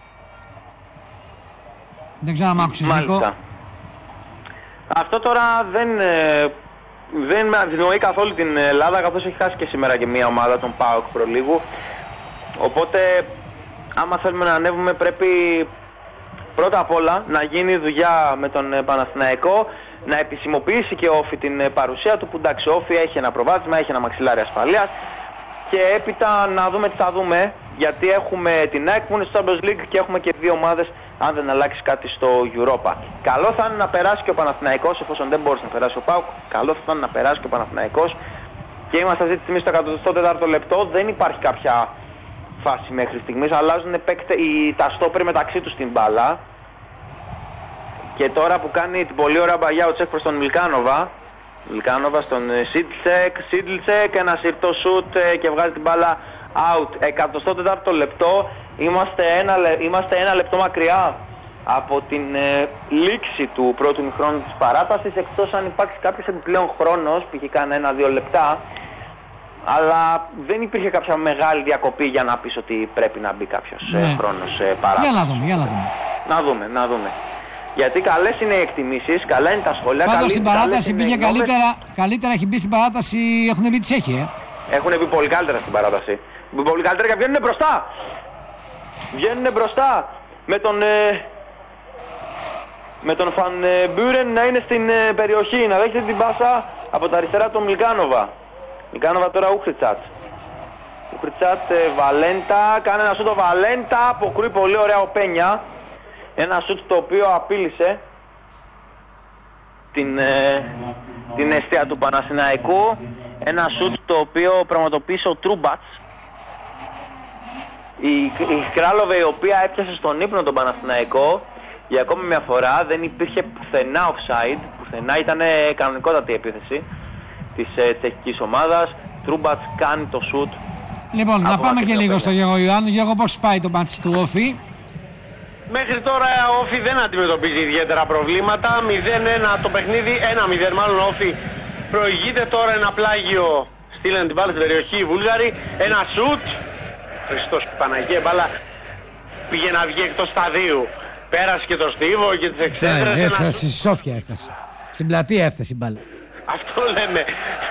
Δεν ξέρω αν μ' άκουσες, Νίκο. Αυτό τώρα δεν με ευνοεί καθόλου την Ελλάδα, καθώς έχει χάσει και σήμερα και μια ομάδα, τον ΠΑΟΚ προλίγου. Οπότε, άμα θέλουμε να ανέβουμε, πρέπει πρώτα απ' όλα να γίνει δουλειά με τον Παναθηναϊκό, να επισημοποιήσει και ο Όφη την παρουσία του, που εντάξει, ο Όφη έχει ένα προβάδισμα, έχει ένα μαξιλάρι ασφαλείας, και έπειτα να δούμε τι θα δούμε, γιατί έχουμε την ΑΕΚ που είναι στο Champions League και έχουμε και δύο ομάδες αν δεν αλλάξει κάτι στο Europa. Καλό θα είναι να περάσει και ο Παναθηναϊκός, εφόσον δεν μπορούσε να περάσει ο ΠΑΟΚ, καλό θα είναι να περάσει και ο Παναθηναϊκός, και είμαστε αυτή τη στιγμή στο 104ο λεπτό, δεν υπάρχει κάποια φάση μέχρι στιγμής, αλλάζουν τα στόπερ μεταξύ τους την μπάλα. Και τώρα που κάνει την πολύ ωραία μπαγιά ο Τσέχ προς τον Μιλκάνοβα στον Σίτλτσεκ, ένα συρτό σουτ και βγάζει την μπάλα out. 104ο λεπτό, είμαστε ένα λεπτό μακριά από την λήξη του πρώτου ημιχρόνου της παράτασης, εκτός αν υπάρξει κάποιος επιπλέον χρόνος, π.χ. κάνα 1-2 λεπτά, αλλά δεν υπήρχε κάποια μεγάλη διακοπή για να πεις ότι πρέπει να μπει κάποιος χρόνος παράτασης. Να δούμε. Γιατί καλές είναι οι εκτιμήσεις, καλά είναι τα σχόλια. Πάντως στην παράταση πήγε καλύτερα, έχει μπει στην παράταση, έχουν μπει τις έχει. Έχουν μπει πολύ καλύτερα στην παράταση. Πολύ καλύτερα και βγαίνουν μπροστά. Με τον Φαν Μπούρεν να είναι στην περιοχή, να δέχεται την πάσα από τα αριστερά τον Μιλκάνοβα. Μιλκάνοβα τώρα Ούχριτσάτ, Βαλέντα, κάνει ένα σούτ ο Βαλέντα, αποκρούει πολύ ωραία ο Πένια. Ένα σούτ το οποίο απείλησε την αιστεία του Παναθηναϊκού. Ένα σούτ το οποίο πραγματοποίησε ο Τρούμπατς. Η Κράλοβε, η οποία έπιασε στον ύπνο τον Παναθηναϊκό για ακόμη μια φορά, δεν υπήρχε πουθενά offside, πουθενά, ήταν κανονικότατη η επίθεση της τσεχικής ομάδας. Τρούμπατς κάνει το σούτ. Λοιπόν, να πάμε και λίγο στο Γιώργο Ιωάννου. Γιώργο, πώς πάει το μάτς του Όφη? Μέχρι τώρα ο Όφη δεν αντιμετωπίζει ιδιαίτερα προβλήματα. 0-1 το παιχνίδι, 1-0 μάλλον. Ο Όφη προηγείται τώρα, ένα πλάγιο, στείλαν την μπάλα στην περιοχή οι Βούλγαροι. Ένα σουτ, Χριστός Παναγία, μπάλα πήγε να βγει εκτός σταδίου. Πέρασε και το στίβο και τις εξέδρες. Έφτασε στη Σόφια, έφτασε. Στην πλατεία έφτασε η μπάλα. Αυτό λέμε.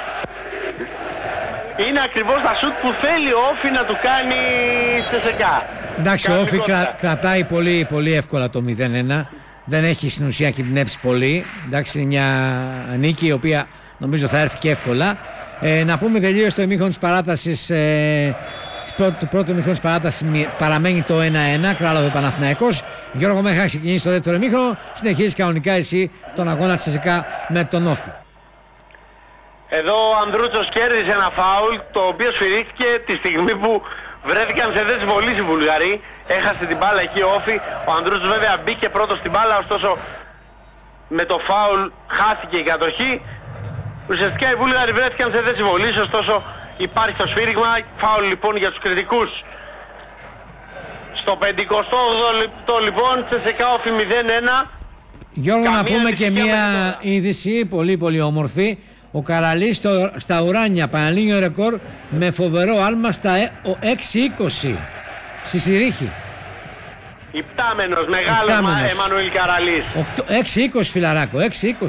Είναι ακριβώς τα σουτ που θέλει ο Όφη να του κάνει σε σεκά. Εντάξει, ο Όφη κρατάει πολύ, πολύ εύκολα το 0-1. Δεν έχει στην ουσία κινδυνεύσει πολύ. Εντάξει, είναι μια νίκη η οποία νομίζω θα έρθει και εύκολα. Να πούμε τελείως το ημίχρονο της παράτασης. Το πρώτο ημίχρονο της παράτασης παραμένει το 1-1. Κράλοβε Παναθηναϊκός. Γιώργο, μέχρι να ξεκινήσει το δεύτερο ημίχρονο, συνεχίζει κανονικά εσύ τον αγώνα της ΕΣΕΚΑ με τον Όφη. Εδώ ο Ανδρούτσος κέρδισε ένα φάουλ, το οποίο σφυρίχθηκε τη στιγμή που βρέθηκαν σε θέση βολής οι Βουλγαροί. Έχασε την μπάλα εκεί ο Όφη. Ο Ανδρούτσος βέβαια μπήκε πρώτος στην μπάλα, ωστόσο με το φάουλ χάθηκε η κατοχή. Ουσιαστικά οι Βούλγαροι βρέθηκαν σε θέση βολής, ωστόσο υπάρχει το σφύριγμα. Φάουλ λοιπόν για τους κριτικούς. Στο 58ο λεπτό λοιπόν, ΣΣΚΑ Όφη 0-1. Γιώργο, να πούμε και μια είδηση πολύ πολύ όμορφη. Ο Καραλής στα ουράνια, πανελλήνιο ρεκόρ με φοβερό άλμα στα 6-20 στη Συρίχη. Υπτάμενος, μεγάλο Εμμανουήλ Καραλής. 6-20 φιλαράκο, 6-20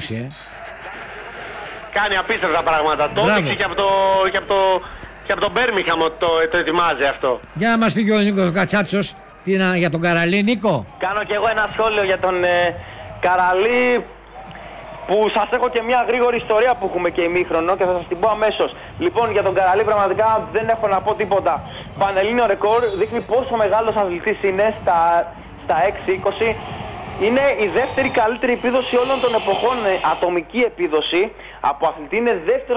Κάνει απίστευτα πράγματα. Το έδειξε και από το Μπέρμιχαμ ότι το ετοιμάζει αυτό. Για να μας πει και ο Νίκος Κατσάτσος Για τον Καραλή, Νίκο. Κάνω και εγώ ένα σχόλιο για τον Καραλή, που σας έχω και μια γρήγορη ιστορία που έχουμε και ημίχρονο και θα σας την πω αμέσως. Λοιπόν, για τον Καραλή πραγματικά δεν έχω να πω τίποτα. Πανελλήνιο ρεκόρ, δείχνει πόσο μεγάλος αθλητής είναι στα 6-20. Είναι η δεύτερη καλύτερη επίδοση όλων των εποχών, ατομική επίδοση από αθλητή. Είναι δεύτερο